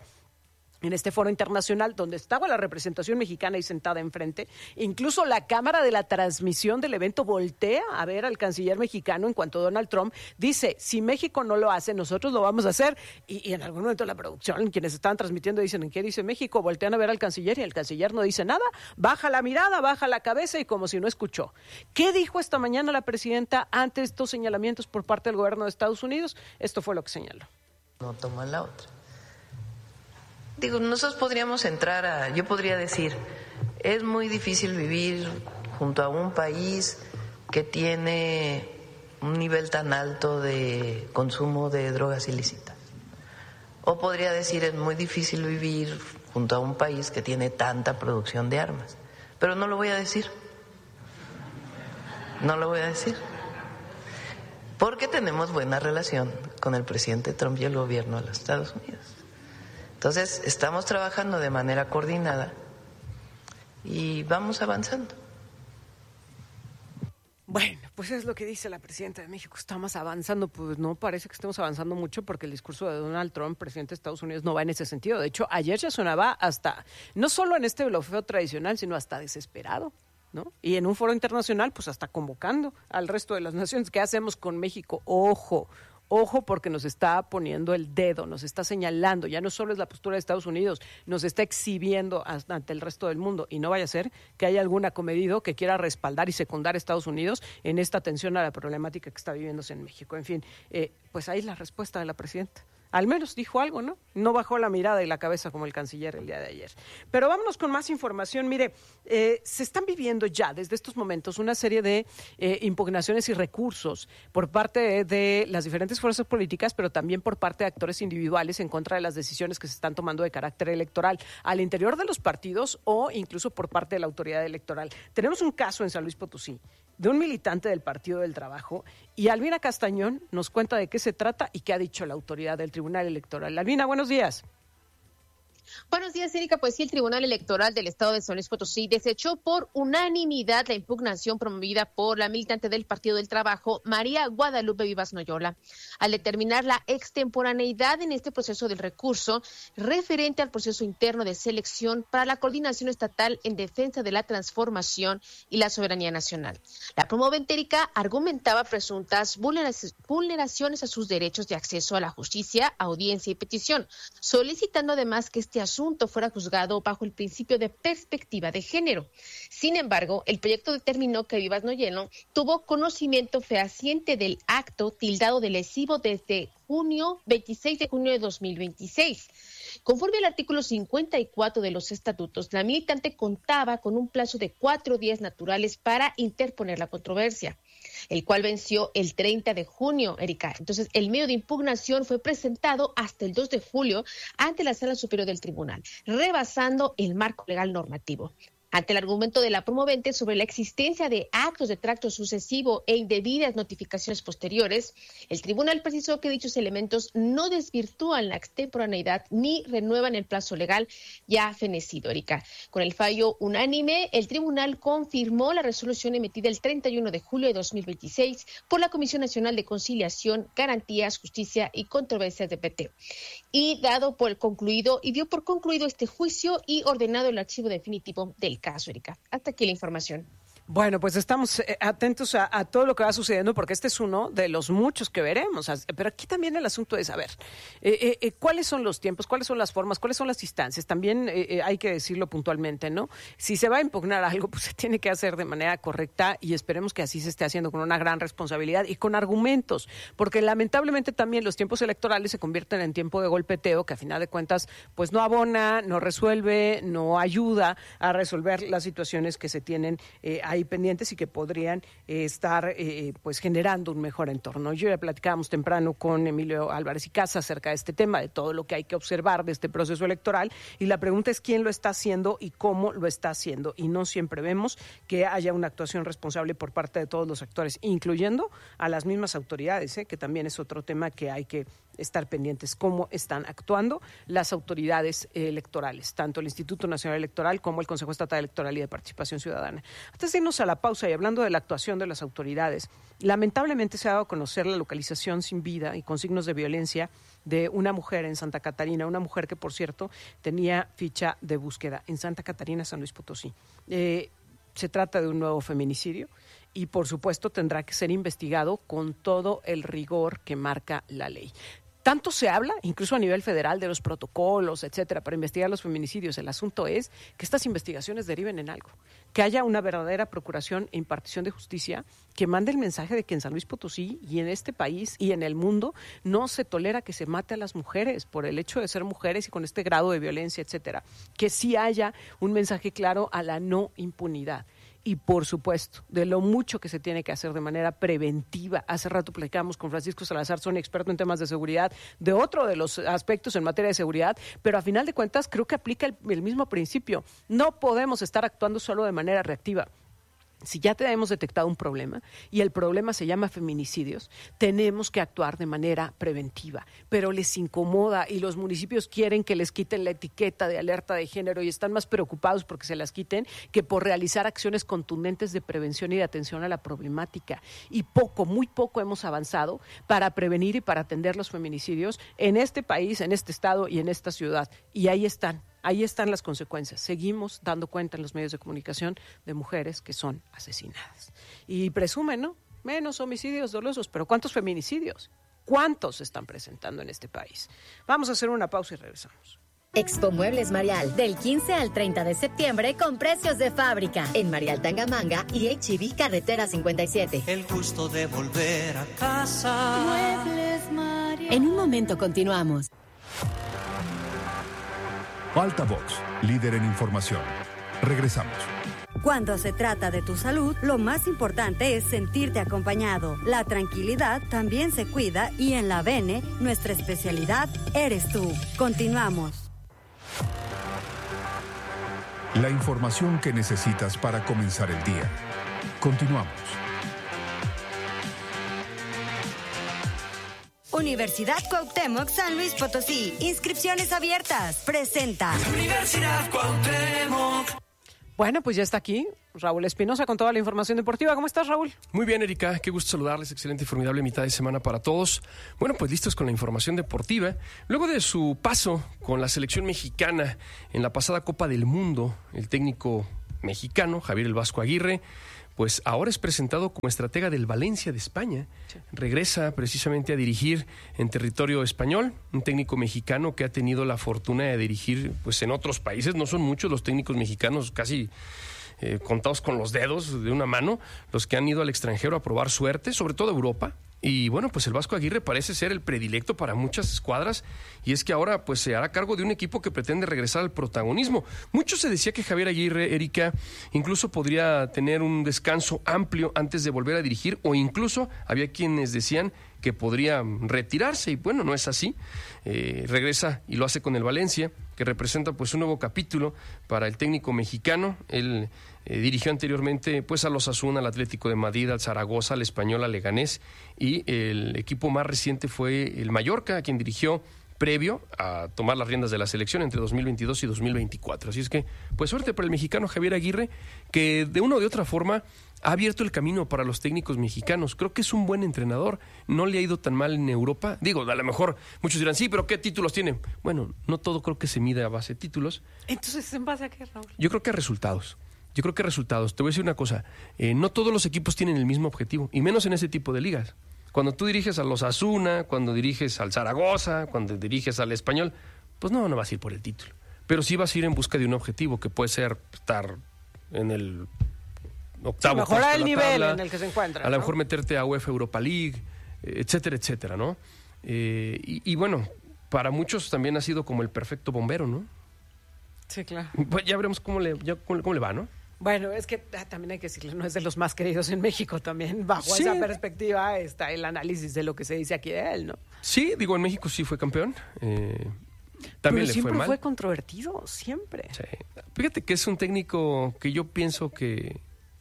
Speaker 2: en este foro internacional donde estaba la representación mexicana y sentada enfrente, incluso la cámara de la transmisión del evento voltea a ver al canciller mexicano en cuanto Donald Trump dice, si México no lo hace, nosotros lo vamos a hacer. Y, y en algún momento la producción, quienes estaban transmitiendo, dicen, ¿en qué dice México? Voltean a ver al canciller y el canciller no dice nada, baja la mirada, baja la cabeza y como si no escuchó. ¿Qué dijo esta mañana la presidenta ante estos señalamientos por parte del gobierno de Estados Unidos? Esto fue lo que señaló.
Speaker 12: No toma la otra. Digo, nosotros podríamos entrar a, yo podría decir, es muy difícil vivir junto a un país que tiene un nivel tan alto de consumo de drogas ilícitas. O podría decir, es muy difícil vivir junto a un país que tiene tanta producción de armas. Pero no lo voy a decir. No lo voy a decir. Porque tenemos buena relación con el presidente Trump y el gobierno de los Estados Unidos. Entonces, estamos trabajando de manera coordinada y vamos avanzando.
Speaker 2: Bueno, pues es lo que dice la presidenta de México. Estamos avanzando, pues no parece que estemos avanzando mucho porque el discurso de Donald Trump, presidente de Estados Unidos, no va en ese sentido. De hecho, ayer ya sonaba hasta, no solo en este blofeo tradicional, sino hasta desesperado, ¿no? Y en un foro internacional, pues hasta convocando al resto de las naciones. ¿Qué hacemos con México? Ojo, Ojo porque nos está poniendo el dedo, nos está señalando, ya no solo es la postura de Estados Unidos, nos está exhibiendo ante el resto del mundo y no vaya a ser que haya algún acomedido que quiera respaldar y secundar a Estados Unidos en esta atención a la problemática que está viviéndose en México. En fin, eh, pues ahí es la respuesta de la presidenta Al menos dijo algo, ¿no? No bajó la mirada y la cabeza como el canciller el día de ayer. Pero vámonos con más información. Mire, eh, se están viviendo ya desde estos momentos una serie de eh, impugnaciones y recursos por parte de, de las diferentes fuerzas políticas, pero también por parte de actores individuales en contra de las decisiones que se están tomando de carácter electoral al interior de los partidos o incluso por parte de la autoridad electoral. Tenemos un caso en San Luis Potosí de un militante del Partido del Trabajo y Albina Castañón nos cuenta de qué se trata y qué ha dicho la autoridad del Tribunal Electoral. Albina, buenos días.
Speaker 13: Buenos días, Erika. Pues sí, el Tribunal Electoral del Estado de San Luis Potosí desechó por unanimidad la impugnación promovida por la militante del Partido del Trabajo, María Guadalupe Vivas Noyola, al determinar la extemporaneidad en este proceso del recurso referente al proceso interno de selección para la Coordinación Estatal en Defensa de la Transformación y la Soberanía Nacional. La promovente, Erika, argumentaba presuntas vulneraciones a sus derechos de acceso a la justicia, audiencia y petición, solicitando además que este asunto fuera juzgado bajo el principio de perspectiva de género. Sin embargo, el proyecto determinó que Vivas Noyola tuvo conocimiento fehaciente del acto tildado de lesivo desde junio, veintiséis de junio de dos mil veintiséis. Conforme al artículo cincuenta y cuatro de los estatutos, la militante contaba con un plazo de cuatro días naturales para interponer la controversia, el cual venció el treinta de junio, Erika. Entonces, el medio de impugnación fue presentado hasta el dos de julio ante la Sala Superior del Tribunal, rebasando el marco legal normativo. Ante el argumento de la promovente sobre la existencia de actos de tracto sucesivo e indebidas notificaciones posteriores, el tribunal precisó que dichos elementos no desvirtúan la extemporaneidad ni renuevan el plazo legal ya fenecido, Erika. Con el fallo unánime, el tribunal confirmó la resolución emitida el treinta y uno de julio de dos mil veintiséis por la Comisión Nacional de Conciliación, Garantías, Justicia y Controversias de P T. Y dado por concluido, y dio por concluido este juicio y ordenado el archivo definitivo del caso, Erika. Hasta aquí la información.
Speaker 2: Bueno, pues estamos atentos a, a todo lo que va sucediendo porque este es uno de los muchos que veremos. Pero aquí también el asunto es, a ver, eh, eh, ¿cuáles son los tiempos? ¿Cuáles son las formas? ¿Cuáles son las instancias? También eh, hay que decirlo puntualmente, ¿no? Si se va a impugnar algo, pues se tiene que hacer de manera correcta y esperemos que así se esté haciendo con una gran responsabilidad y con argumentos, porque lamentablemente también los tiempos electorales se convierten en tiempo de golpeteo que a final de cuentas pues no abona, no resuelve, no ayuda a resolver las situaciones que se tienen eh, ahí pendientes y que podrían eh, estar eh, pues generando un mejor entorno. Yo ya platicábamos temprano con Emilio Álvarez y Casa acerca de este tema, de todo lo que hay que observar de este proceso electoral, y la pregunta es quién lo está haciendo y cómo lo está haciendo, y no siempre vemos que haya una actuación responsable por parte de todos los actores, incluyendo a las mismas autoridades, ¿eh? que también es otro tema que hay que estar pendientes, cómo están actuando las autoridades electorales, tanto el Instituto Nacional Electoral como el Consejo Estatal Electoral y de Participación Ciudadana. Antes de irnos a la pausa y hablando de la actuación de las autoridades, lamentablemente se ha dado a conocer la localización sin vida y con signos de violencia de una mujer en Santa Catarina, una mujer que, por cierto, tenía ficha de búsqueda en Santa Catarina, San Luis Potosí. Eh, se trata de un nuevo feminicidio y, por supuesto, tendrá que ser investigado con todo el rigor que marca la ley. Tanto se habla, incluso a nivel federal, de los protocolos, etcétera, para investigar los feminicidios. El asunto es que estas investigaciones deriven en algo, que haya una verdadera procuración e impartición de justicia que mande el mensaje de que en San Luis Potosí y en este país y en el mundo no se tolera que se mate a las mujeres por el hecho de ser mujeres y con este grado de violencia, etcétera. Que sí haya un mensaje claro a la no impunidad. Y, por supuesto, de lo mucho que se tiene que hacer de manera preventiva. Hace rato platicamos con Francisco Salazar, son experto en temas de seguridad, de otro de los aspectos en materia de seguridad, pero a final de cuentas creo que aplica el, el mismo principio. No podemos estar actuando solo de manera reactiva. Si ya tenemos detectado un problema y el problema se llama feminicidios, tenemos que actuar de manera preventiva, pero les incomoda y los municipios quieren que les quiten la etiqueta de alerta de género y están más preocupados porque se las quiten que por realizar acciones contundentes de prevención y de atención a la problemática. Y poco, muy poco hemos avanzado para prevenir y para atender los feminicidios en este país, en este estado y en esta ciudad. Y ahí están. Ahí están las consecuencias. Seguimos dando cuenta en los medios de comunicación de mujeres que son asesinadas. Y presumen, ¿no? Menos homicidios dolosos, pero ¿cuántos feminicidios? ¿Cuántos se están presentando en este país? Vamos a hacer una pausa y regresamos.
Speaker 3: Expo Muebles Marial, del quince al treinta de septiembre con precios de fábrica. En Marial Tangamanga y H E B Carretera cincuenta y siete.
Speaker 4: El gusto de volver a casa.
Speaker 8: Muebles Marial.
Speaker 3: En un momento continuamos.
Speaker 5: Altavox, líder en información. Regresamos.
Speaker 6: Cuando se trata de tu salud, lo más importante es sentirte acompañado. La tranquilidad también se cuida y en la Bene, nuestra especialidad eres tú. Continuamos.
Speaker 5: La información que necesitas para comenzar el día. Continuamos.
Speaker 6: Universidad Cuauhtémoc San Luis Potosí. Inscripciones abiertas. Presenta.
Speaker 4: Universidad Cuauhtémoc.
Speaker 2: Bueno, pues ya está aquí Raúl Espinosa con toda la información deportiva. ¿Cómo estás, Raúl?
Speaker 14: Muy bien, Erika. Qué gusto saludarles. Excelente y formidable mitad de semana para todos. Bueno, pues listos con la información deportiva. Luego de su paso con la selección mexicana en la pasada Copa del Mundo, el técnico mexicano, Javier El Vasco Aguirre, pues ahora es presentado como estratega del Valencia de España. Sí. Regresa precisamente a dirigir en territorio español, un técnico mexicano que ha tenido la fortuna de dirigir pues en otros países. No son muchos los técnicos mexicanos, casi eh, contados con los dedos de una mano, los que han ido al extranjero a probar suerte, sobre todo Europa. Y bueno, pues el Vasco Aguirre parece ser el predilecto para muchas escuadras, y es que ahora pues se hará cargo de un equipo que pretende regresar al protagonismo. Mucho se decía que Javier Aguirre, Erika, incluso podría tener un descanso amplio antes de volver a dirigir, o incluso había quienes decían que podría retirarse, y bueno, no es así. Eh, regresa y lo hace con el Valencia, que representa pues un nuevo capítulo para el técnico mexicano. Él eh, dirigió anteriormente pues al Osasuna, al Atlético de Madrid, al Zaragoza, al Español, al Leganés, y el equipo más reciente fue el Mallorca, a quien dirigió previo a tomar las riendas de la selección entre dos mil veintidós y dos mil veinticuatro. Así es que, pues suerte para el mexicano Javier Aguirre, que de una u de otra forma ha abierto el camino para los técnicos mexicanos. Creo que es un buen entrenador, no le ha ido tan mal en Europa. Digo, a lo mejor muchos dirán, sí, pero ¿qué títulos tiene? Bueno, no todo creo que se mide a base de títulos.
Speaker 2: Entonces, ¿en base a qué, Raúl?
Speaker 14: Yo creo que a resultados. Yo creo que a resultados. Te voy a decir una cosa, eh, no todos los equipos tienen el mismo objetivo, y menos en ese tipo de ligas. Cuando tú diriges al Osasuna, cuando diriges al Zaragoza, cuando diriges al Español, pues no, no vas a ir por el título. Pero sí vas a ir en busca de un objetivo que puede ser estar en el octavo. Sí,
Speaker 2: mejorar el nivel
Speaker 14: tabla,
Speaker 2: en el que se encuentra.
Speaker 14: A lo
Speaker 2: ¿no?
Speaker 14: mejor meterte a UEFA Europa League, etcétera, etcétera, ¿no? Eh, y, y bueno, para muchos también ha sido como el perfecto bombero, ¿no?
Speaker 2: Sí, claro.
Speaker 14: Pues ya veremos cómo le, ya, cómo, cómo le va, ¿no?
Speaker 2: Bueno, es que ah, también hay que decirle, no es de los más queridos en México también. Bajo
Speaker 14: sí.
Speaker 2: esa perspectiva está el análisis de lo que se dice aquí de él, ¿no?
Speaker 14: Sí, digo, en México sí fue campeón. Eh, también
Speaker 2: Pero
Speaker 14: le
Speaker 2: siempre
Speaker 14: fue mal.
Speaker 2: fue controvertido, siempre.
Speaker 14: Sí. Fíjate que es un técnico que yo pienso que,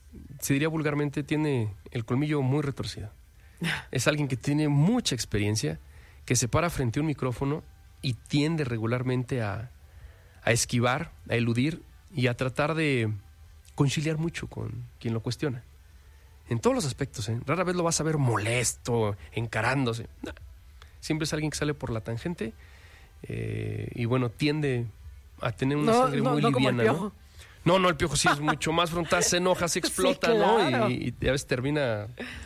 Speaker 14: se diría vulgarmente, tiene el colmillo muy retorcido. Es alguien que tiene mucha experiencia, que se para frente a un micrófono y tiende regularmente a, a esquivar, a eludir y a tratar de conciliar mucho con quien lo cuestiona. En todos los aspectos, ¿eh? Rara vez lo vas a ver molesto, encarándose. No. Siempre es alguien que sale por la tangente eh, y bueno, tiende a tener una
Speaker 2: no,
Speaker 14: sangre
Speaker 2: no,
Speaker 14: muy
Speaker 2: no
Speaker 14: liviana,
Speaker 2: como el Piojo.
Speaker 14: ¿no? No, no, el Piojo sí es mucho más frontal, se enoja, se explota,
Speaker 2: sí, claro.
Speaker 14: ¿no? Y, y a veces termina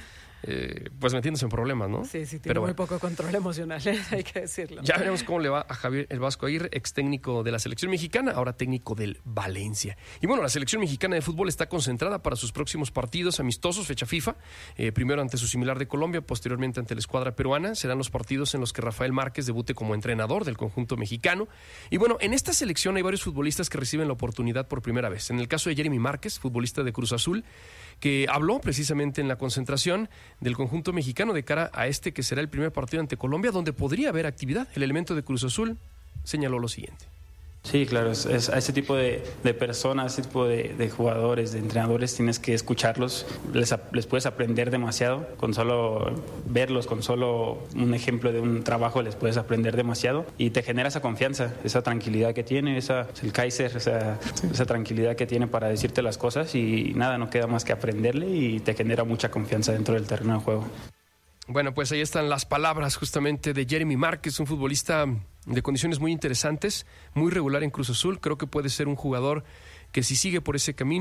Speaker 14: eh, pues metiéndose en problemas, ¿no?
Speaker 2: Sí, sí, tiene
Speaker 14: Pero
Speaker 2: muy
Speaker 14: bueno,
Speaker 2: poco control emocional, hay que decirlo.
Speaker 14: ya veremos cómo le va a Javier El Vasco Aguirre, ex técnico de la selección mexicana, ahora técnico del Valencia. Y bueno, la selección mexicana de fútbol está concentrada para sus próximos partidos amistosos, fecha FIFA, eh, primero ante su similar de Colombia, posteriormente ante la escuadra peruana. Serán los partidos en los que Rafael Márquez debute como entrenador del conjunto mexicano. Y bueno, en esta selección hay varios futbolistas que reciben la oportunidad por primera vez. En el caso de Jeremy Márquez, futbolista de Cruz Azul, que habló precisamente en la concentración del conjunto mexicano de cara a este que será el primer partido ante Colombia, donde podría haber actividad. El elemento de Cruz Azul señaló lo siguiente.
Speaker 15: Sí, claro, es, es a ese tipo de, de personas, ese tipo de, de jugadores, de entrenadores, tienes que escucharlos, les, les puedes aprender demasiado, con solo verlos, con solo un ejemplo de un trabajo les puedes aprender demasiado y te genera esa confianza, esa tranquilidad que tiene, esa, el Kaiser, esa, esa tranquilidad que tiene para decirte las cosas y nada, no queda más que aprenderle y te genera mucha confianza dentro del terreno de juego.
Speaker 14: Bueno, pues ahí están las palabras justamente de Jeremy Márquez, un futbolista de condiciones muy interesantes, muy regular en Cruz Azul. Creo que puede ser un jugador que si sigue por ese camino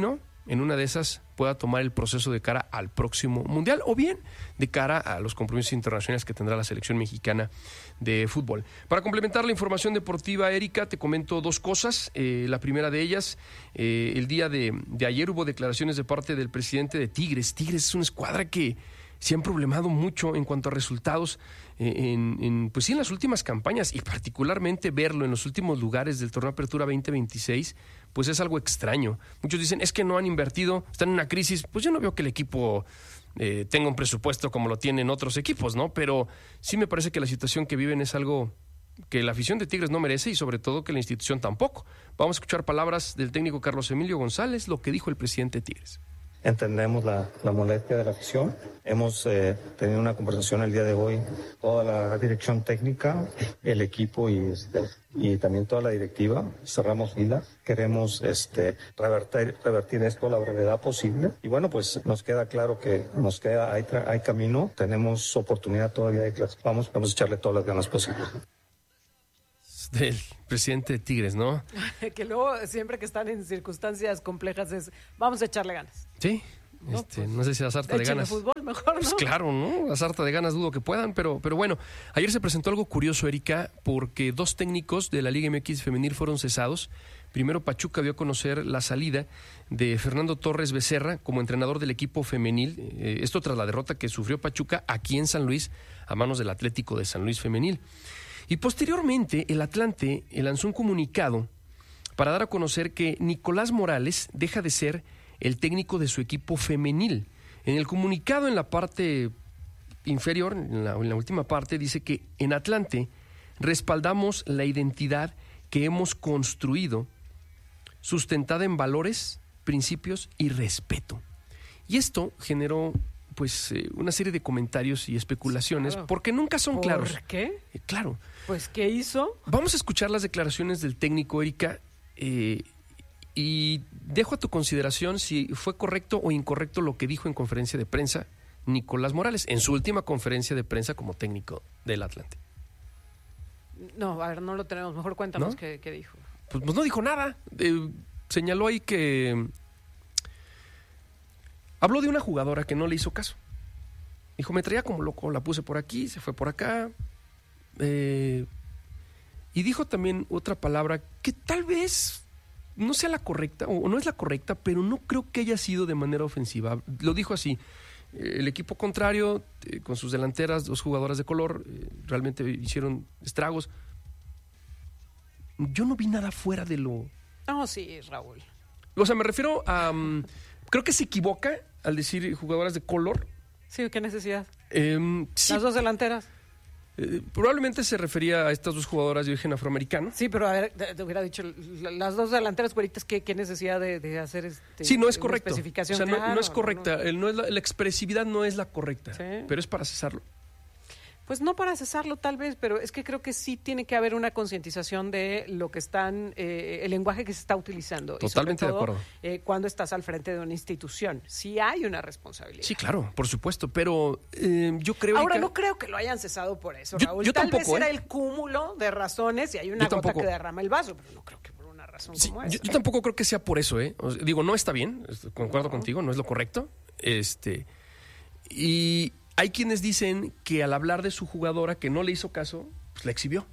Speaker 14: en una de esas pueda tomar el proceso de cara al próximo Mundial o bien de cara a los compromisos internacionales que tendrá la selección mexicana de fútbol. Para complementar la información deportiva, Erika, te comento dos cosas. Eh, la primera de ellas, eh, el día de, de ayer hubo declaraciones de parte del presidente de Tigres. Tigres es una escuadra que se han problemado mucho en cuanto a resultados eh, en, en, pues sí, en las últimas campañas, y particularmente verlo en los últimos lugares del Torneo Apertura veinte veintiséis, pues es algo extraño. Muchos dicen, es que no han invertido, están en una crisis. Pues yo no veo que el equipo eh, tenga un presupuesto como lo tienen otros equipos, ¿no? Pero sí me parece que la situación que viven es algo que la afición de Tigres no merece y sobre todo que la institución tampoco. Vamos a escuchar palabras del técnico Carlos Emilio González, lo que dijo el presidente de Tigres.
Speaker 16: Entendemos la, la molestia de la afición. Hemos eh, tenido una conversación el día de hoy, toda la dirección técnica, el equipo y, este, y también toda la directiva. Cerramos filas. Queremos este, revertir, revertir esto a la brevedad posible. Y bueno, pues nos queda claro que nos queda, hay, hay camino, tenemos oportunidad todavía de clase. Vamos, vamos a echarle todas las ganas posibles.
Speaker 14: Del presidente de Tigres, ¿no?
Speaker 2: Que luego siempre que están en circunstancias complejas es, vamos a echarle ganas.
Speaker 14: Sí, no, este, pues, no sé si a sarta de ganas.
Speaker 2: Fútbol mejor, ¿no?
Speaker 14: Pues claro, ¿no? A sarta de ganas dudo que puedan, pero, pero bueno, ayer se presentó algo curioso, Erika, porque dos técnicos de la Liga M X femenil fueron cesados. Primero, Pachuca dio a conocer la salida de Fernando Torres Becerra como entrenador del equipo femenil. Eh, esto tras la derrota que sufrió Pachuca aquí en San Luis a manos del Atlético de San Luis femenil. Y posteriormente, el Atlante lanzó un comunicado para dar a conocer que Nicolás Morales deja de ser el técnico de su equipo femenil. En el comunicado, en la parte inferior, en la, en la última parte, dice que en Atlante respaldamos la identidad que hemos construido, sustentada en valores, principios y respeto. Y esto generó pues eh, una serie de comentarios y especulaciones, claro, porque nunca son
Speaker 2: ¿Por
Speaker 14: claros.
Speaker 2: ¿Por qué?
Speaker 14: Eh, claro.
Speaker 2: Pues, ¿qué hizo?
Speaker 14: Vamos a escuchar las declaraciones del técnico, Erika, eh, y dejo a tu consideración si fue correcto o incorrecto lo que dijo en conferencia de prensa Nicolás Morales, en su última conferencia de prensa como técnico del Atlante.
Speaker 2: No, a ver, no lo tenemos. Mejor cuéntanos, ¿no? qué, qué dijo.
Speaker 14: Pues, pues no dijo nada. Eh, señaló ahí que... Habló de una jugadora que no le hizo caso. Dijo, me traía como loco, la puse por aquí, se fue por acá. Eh, y dijo también otra palabra que tal vez no sea la correcta, o no es la correcta, pero no creo que haya sido de manera ofensiva. Lo dijo así, eh, el equipo contrario, eh, con sus delanteras, dos jugadoras de color, eh, realmente hicieron estragos. Yo no vi nada fuera de lo...
Speaker 2: No, sí, Raúl.
Speaker 14: O sea, me refiero a... Um, creo que se equivoca al decir jugadoras de color.
Speaker 2: Sí, ¿qué necesidad?
Speaker 14: Eh, sí.
Speaker 2: Las dos delanteras.
Speaker 14: Eh, probablemente se refería a estas dos jugadoras de origen afroamericano.
Speaker 2: Sí, pero a ver, te, te hubiera dicho, las dos delanteras güeritas, ¿qué, qué necesidad de, de hacer este,
Speaker 14: sí, no es correcto.
Speaker 2: Especificación?
Speaker 14: O sea,
Speaker 2: claro,
Speaker 14: no, no es correcta.
Speaker 2: No, no.
Speaker 14: El, no es la, la expresividad no es la correcta,
Speaker 2: ¿sí?
Speaker 14: Pero es para cesarlo.
Speaker 2: Pues no para cesarlo tal vez, pero es que creo que sí tiene que haber una concientización de lo que están, eh, el lenguaje que se está utilizando.
Speaker 14: Totalmente
Speaker 2: y sobre todo,
Speaker 14: de acuerdo.
Speaker 2: Eh, cuando estás al frente de una institución. Sí hay una responsabilidad.
Speaker 14: Sí, claro, por supuesto, pero eh, yo creo...
Speaker 2: Ahora,
Speaker 14: que...
Speaker 2: no creo que lo hayan cesado por eso,
Speaker 14: yo,
Speaker 2: Raúl.
Speaker 14: Yo
Speaker 2: tal
Speaker 14: tampoco,
Speaker 2: vez era
Speaker 14: ¿eh?
Speaker 2: el cúmulo de razones y hay una
Speaker 14: yo
Speaker 2: gota
Speaker 14: tampoco.
Speaker 2: que derrama el vaso, pero no creo que por una razón
Speaker 14: sí,
Speaker 2: como esa.
Speaker 14: Yo, yo tampoco creo que sea por eso, ¿eh? O sea, digo, no está bien, concuerdo no. contigo, no es lo correcto. Este... Y... Hay quienes dicen que al hablar de su jugadora que no le hizo caso, pues la exhibió.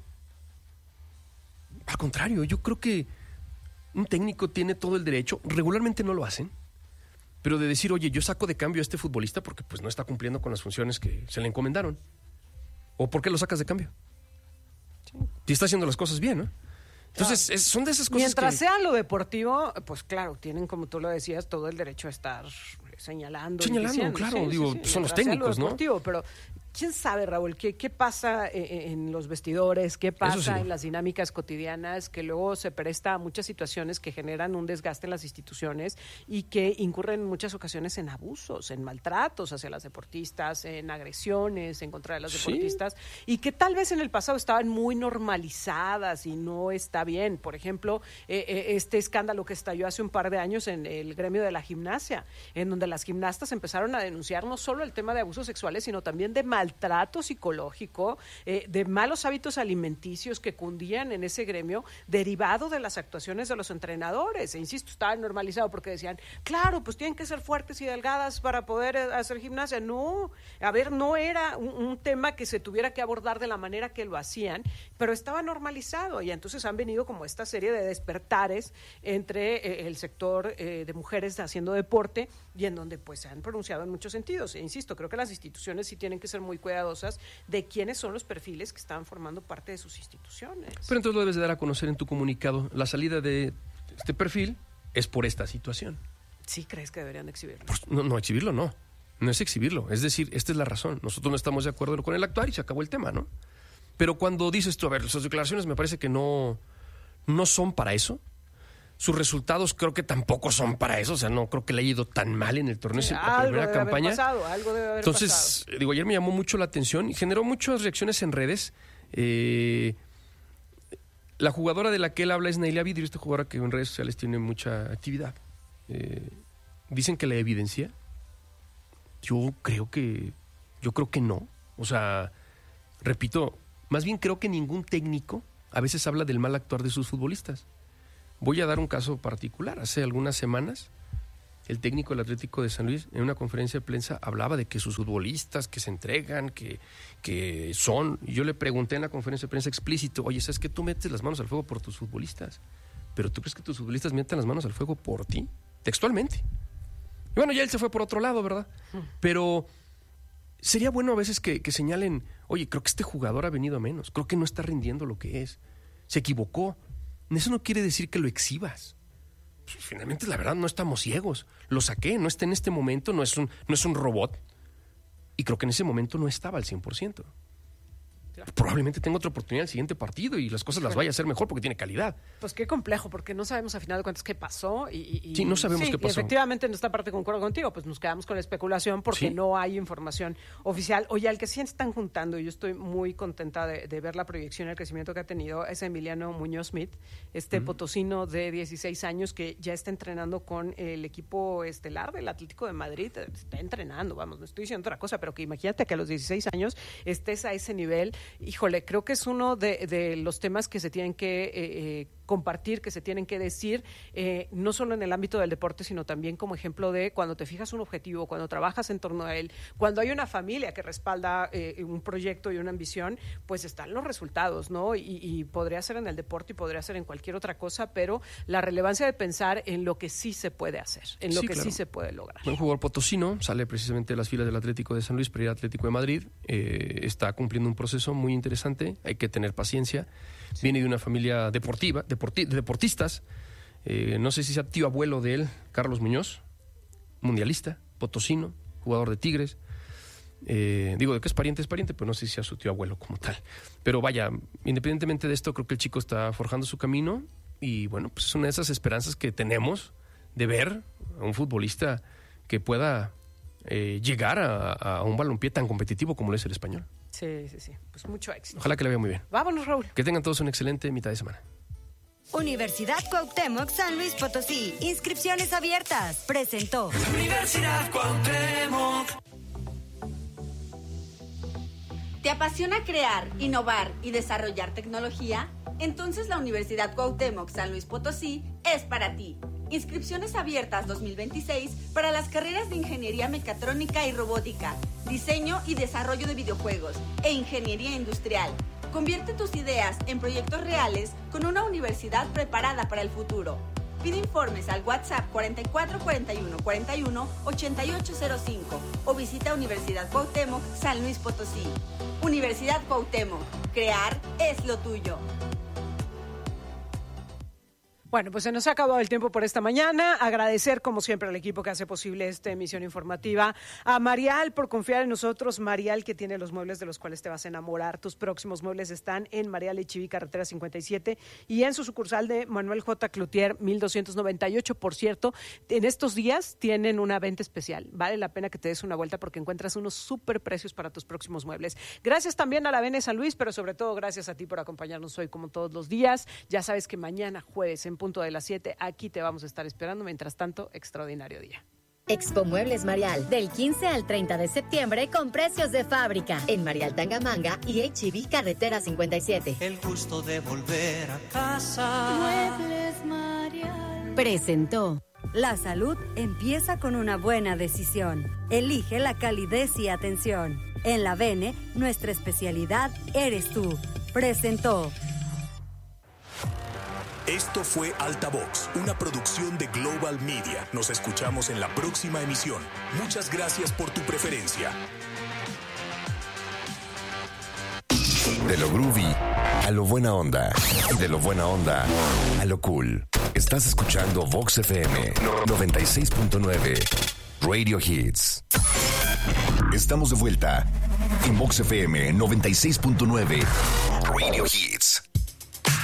Speaker 14: Al contrario, yo creo que un técnico tiene todo el derecho, regularmente no lo hacen, pero de decir, oye, yo saco de cambio a este futbolista porque pues no está cumpliendo con las funciones que se le encomendaron. ¿O por qué lo sacas de cambio? Sí. Si está haciendo las cosas bien, ¿no? Entonces,
Speaker 2: claro.
Speaker 14: es, son de esas cosas
Speaker 2: Mientras
Speaker 14: que...
Speaker 2: sea lo deportivo, pues claro, tienen, como tú lo decías, todo el derecho a estar señalando.
Speaker 14: Señalando,
Speaker 2: diciendo,
Speaker 14: claro,
Speaker 2: sí,
Speaker 14: digo,
Speaker 2: sí, sí,
Speaker 14: son los
Speaker 2: sea lo
Speaker 14: técnicos, ¿no?
Speaker 2: deportivo, pero quién sabe, Raúl, qué, qué pasa en, en los vestidores, qué pasa
Speaker 14: sí.
Speaker 2: en las dinámicas cotidianas, que luego se presta a muchas situaciones que generan un desgaste en las instituciones y que incurren en muchas ocasiones en abusos, en maltratos hacia las deportistas, en agresiones en contra de las
Speaker 14: sí.
Speaker 2: deportistas, y que tal vez en el pasado estaban muy normalizadas y no está bien. Por ejemplo, eh, eh, este escándalo que estalló hace un par de años en el gremio de la gimnasia, en donde las gimnastas empezaron a denunciar no solo el tema de abusos sexuales, sino también de maltrato maltrato psicológico, eh, de malos hábitos alimenticios que cundían en ese gremio, derivado de las actuaciones de los entrenadores. E insisto, estaba normalizado porque decían, claro, pues tienen que ser fuertes y delgadas para poder hacer gimnasia. No, a ver, no era un, un tema que se tuviera que abordar de la manera que lo hacían, pero estaba normalizado, y entonces han venido como esta serie de despertares entre eh, el sector eh, de mujeres haciendo deporte, y en donde pues se han pronunciado en muchos sentidos. E insisto, creo que las instituciones sí tienen que ser muy cuidadosas de quiénes son los perfiles que están formando parte de sus instituciones.
Speaker 14: Pero entonces lo debes de dar a conocer en tu comunicado. La salida de este perfil es por esta situación.
Speaker 2: ¿Sí crees que deberían exhibirlo?
Speaker 14: Pues no, no, exhibirlo no. No es exhibirlo. Es decir, esta es la razón. Nosotros no estamos de acuerdo con el actuar y se acabó el tema, ¿no? Pero cuando dices tú, a ver, sus declaraciones me parece que no, no son para eso. Sus resultados creo que tampoco son para eso. O sea, no creo que le haya ido tan mal en el torneo.
Speaker 2: Sí,
Speaker 14: en la
Speaker 2: algo
Speaker 14: primera
Speaker 2: debe
Speaker 14: campaña.
Speaker 2: Haber pasado, algo debe haber
Speaker 14: Entonces,
Speaker 2: pasado.
Speaker 14: digo, ayer me llamó mucho la atención y generó muchas reacciones en redes. Eh, la jugadora de la que él habla es Nailia Vidrio, esta jugadora que en redes sociales tiene mucha actividad. Eh, dicen que la evidencia. Yo creo que, yo creo que no. O sea, repito, más bien creo que ningún técnico a veces habla del mal actuar de sus futbolistas. Voy a dar un caso particular. Hace algunas semanas, el técnico del Atlético de San Luis, en una conferencia de prensa, hablaba de que sus futbolistas, que se entregan, que, que son... Y yo le pregunté en la conferencia de prensa explícito, oye, ¿sabes que tú metes las manos al fuego por tus futbolistas? ¿Pero tú crees que tus futbolistas meten las manos al fuego por ti? Textualmente. Y bueno, ya él se fue por otro lado, ¿verdad? Pero sería bueno a veces que, que señalen, oye, creo que este jugador ha venido a menos, creo que no está rindiendo lo que es, se equivocó. Eso no quiere decir que lo exhibas. Pues, finalmente, la verdad, no estamos ciegos. Lo saqué, no está en este momento, no es un, no es un robot. Y creo que en ese momento no estaba al cien por ciento. Probablemente tenga otra oportunidad en el siguiente partido y las cosas las vaya a hacer mejor porque tiene calidad.
Speaker 2: Pues qué complejo, porque no sabemos a final de cuentas qué pasó. Y, y,
Speaker 14: sí, no sabemos
Speaker 2: sí,
Speaker 14: qué pasó.
Speaker 2: Y efectivamente, en esta parte concuerdo contigo, pues nos quedamos con la especulación porque sí. no hay información oficial. Oye, al que sí están juntando, y yo estoy muy contenta de, de ver la proyección y el crecimiento que ha tenido, es Emiliano Muñoz Smith, este mm. potosino de dieciséis años que ya está entrenando con el equipo estelar del Atlético de Madrid. Está entrenando, vamos, no estoy diciendo otra cosa, pero que imagínate que a los dieciséis años estés a ese nivel. Híjole, creo que es uno de, de los temas que se tienen que eh, eh, compartir, que se tienen que decir, eh, no solo en el ámbito del deporte, sino también como ejemplo de cuando te fijas un objetivo, cuando trabajas en torno a él, cuando hay una familia que respalda eh, un proyecto y una ambición, pues están los resultados, ¿no? Y, y podría ser en el deporte y podría ser en cualquier otra cosa, pero la relevancia de pensar en lo que sí se puede hacer, en lo sí, que claro. sí se puede lograr.
Speaker 14: Un jugador potosino, sale precisamente de las filas del Atlético de San Luis para ir al Atlético de Madrid, eh, está cumpliendo un proceso muy interesante, hay que tener paciencia, sí. viene de una familia deportiva, deporti- de deportistas, eh, no sé si sea tío abuelo de él, Carlos Muñoz, mundialista, potosino, jugador de Tigres, eh, digo de que es pariente, es pariente, pero no sé si sea su tío abuelo como tal, pero vaya, independientemente de esto, creo que el chico está forjando su camino y bueno, pues es una de esas esperanzas que tenemos de ver a un futbolista que pueda eh, llegar a, a un balompié tan competitivo como lo es el Español.
Speaker 2: Sí, sí, sí. Pues mucho éxito.
Speaker 14: Ojalá que le vaya muy bien.
Speaker 2: Vámonos, Raúl.
Speaker 14: Que tengan todos una excelente mitad de semana.
Speaker 6: Universidad Cuauhtémoc San Luis Potosí. Inscripciones abiertas. Presentó.
Speaker 4: Universidad Cuauhtémoc.
Speaker 9: ¿Te apasiona crear, innovar y desarrollar tecnología? Entonces la Universidad Cuauhtémoc San Luis Potosí es para ti. Inscripciones abiertas dos mil veintiséis para las carreras de Ingeniería Mecatrónica y Robótica, Diseño y Desarrollo de Videojuegos e Ingeniería Industrial. Convierte tus ideas en proyectos reales con una universidad preparada para el futuro. Pide informes al WhatsApp cuarenta y cuatro cuarenta y uno cuarenta y uno ochenta y ocho cero cinco o visita Universidad Cuauhtémoc San Luis Potosí. Universidad Cuauhtémoc, crear es lo tuyo.
Speaker 2: Bueno, pues se nos ha acabado el tiempo por esta mañana. Agradecer, como siempre, al equipo que hace posible esta emisión informativa. A Marial por confiar en nosotros. Marial, que tiene los muebles de los cuales te vas a enamorar. Tus próximos muebles están en Marial Echiví, carretera cincuenta y siete, y en su sucursal de Manuel J. Cloutier, mil doscientos noventa y ocho. Por cierto, en estos días tienen una venta especial. Vale la pena que te des una vuelta porque encuentras unos súper precios para tus próximos muebles. Gracias también a la Bene San Luis, pero sobre todo gracias a ti por acompañarnos hoy como todos los días. Ya sabes que mañana jueves en punto de las siete, aquí te vamos a estar esperando. Mientras tanto, extraordinario día.
Speaker 3: Expo Muebles Marial, del quince al treinta de septiembre con precios de fábrica. En Marial Tangamanga y H E B Carretera cincuenta y siete.
Speaker 4: El gusto de volver a casa.
Speaker 8: Muebles Marial.
Speaker 3: Presentó.
Speaker 6: La salud empieza con una buena decisión. Elige la calidez y atención. En la Bene, nuestra especialidad eres tú. Presentó.
Speaker 17: Esto fue Altavox, una producción de Global Media. Nos escuchamos en la próxima emisión. Muchas gracias por tu preferencia.
Speaker 10: De lo groovy a lo buena onda. De lo buena onda a lo cool. Estás escuchando Vox F M noventa y seis punto nueve Radio Hits. Estamos de vuelta en Vox F M noventa y seis punto nueve Radio Hits.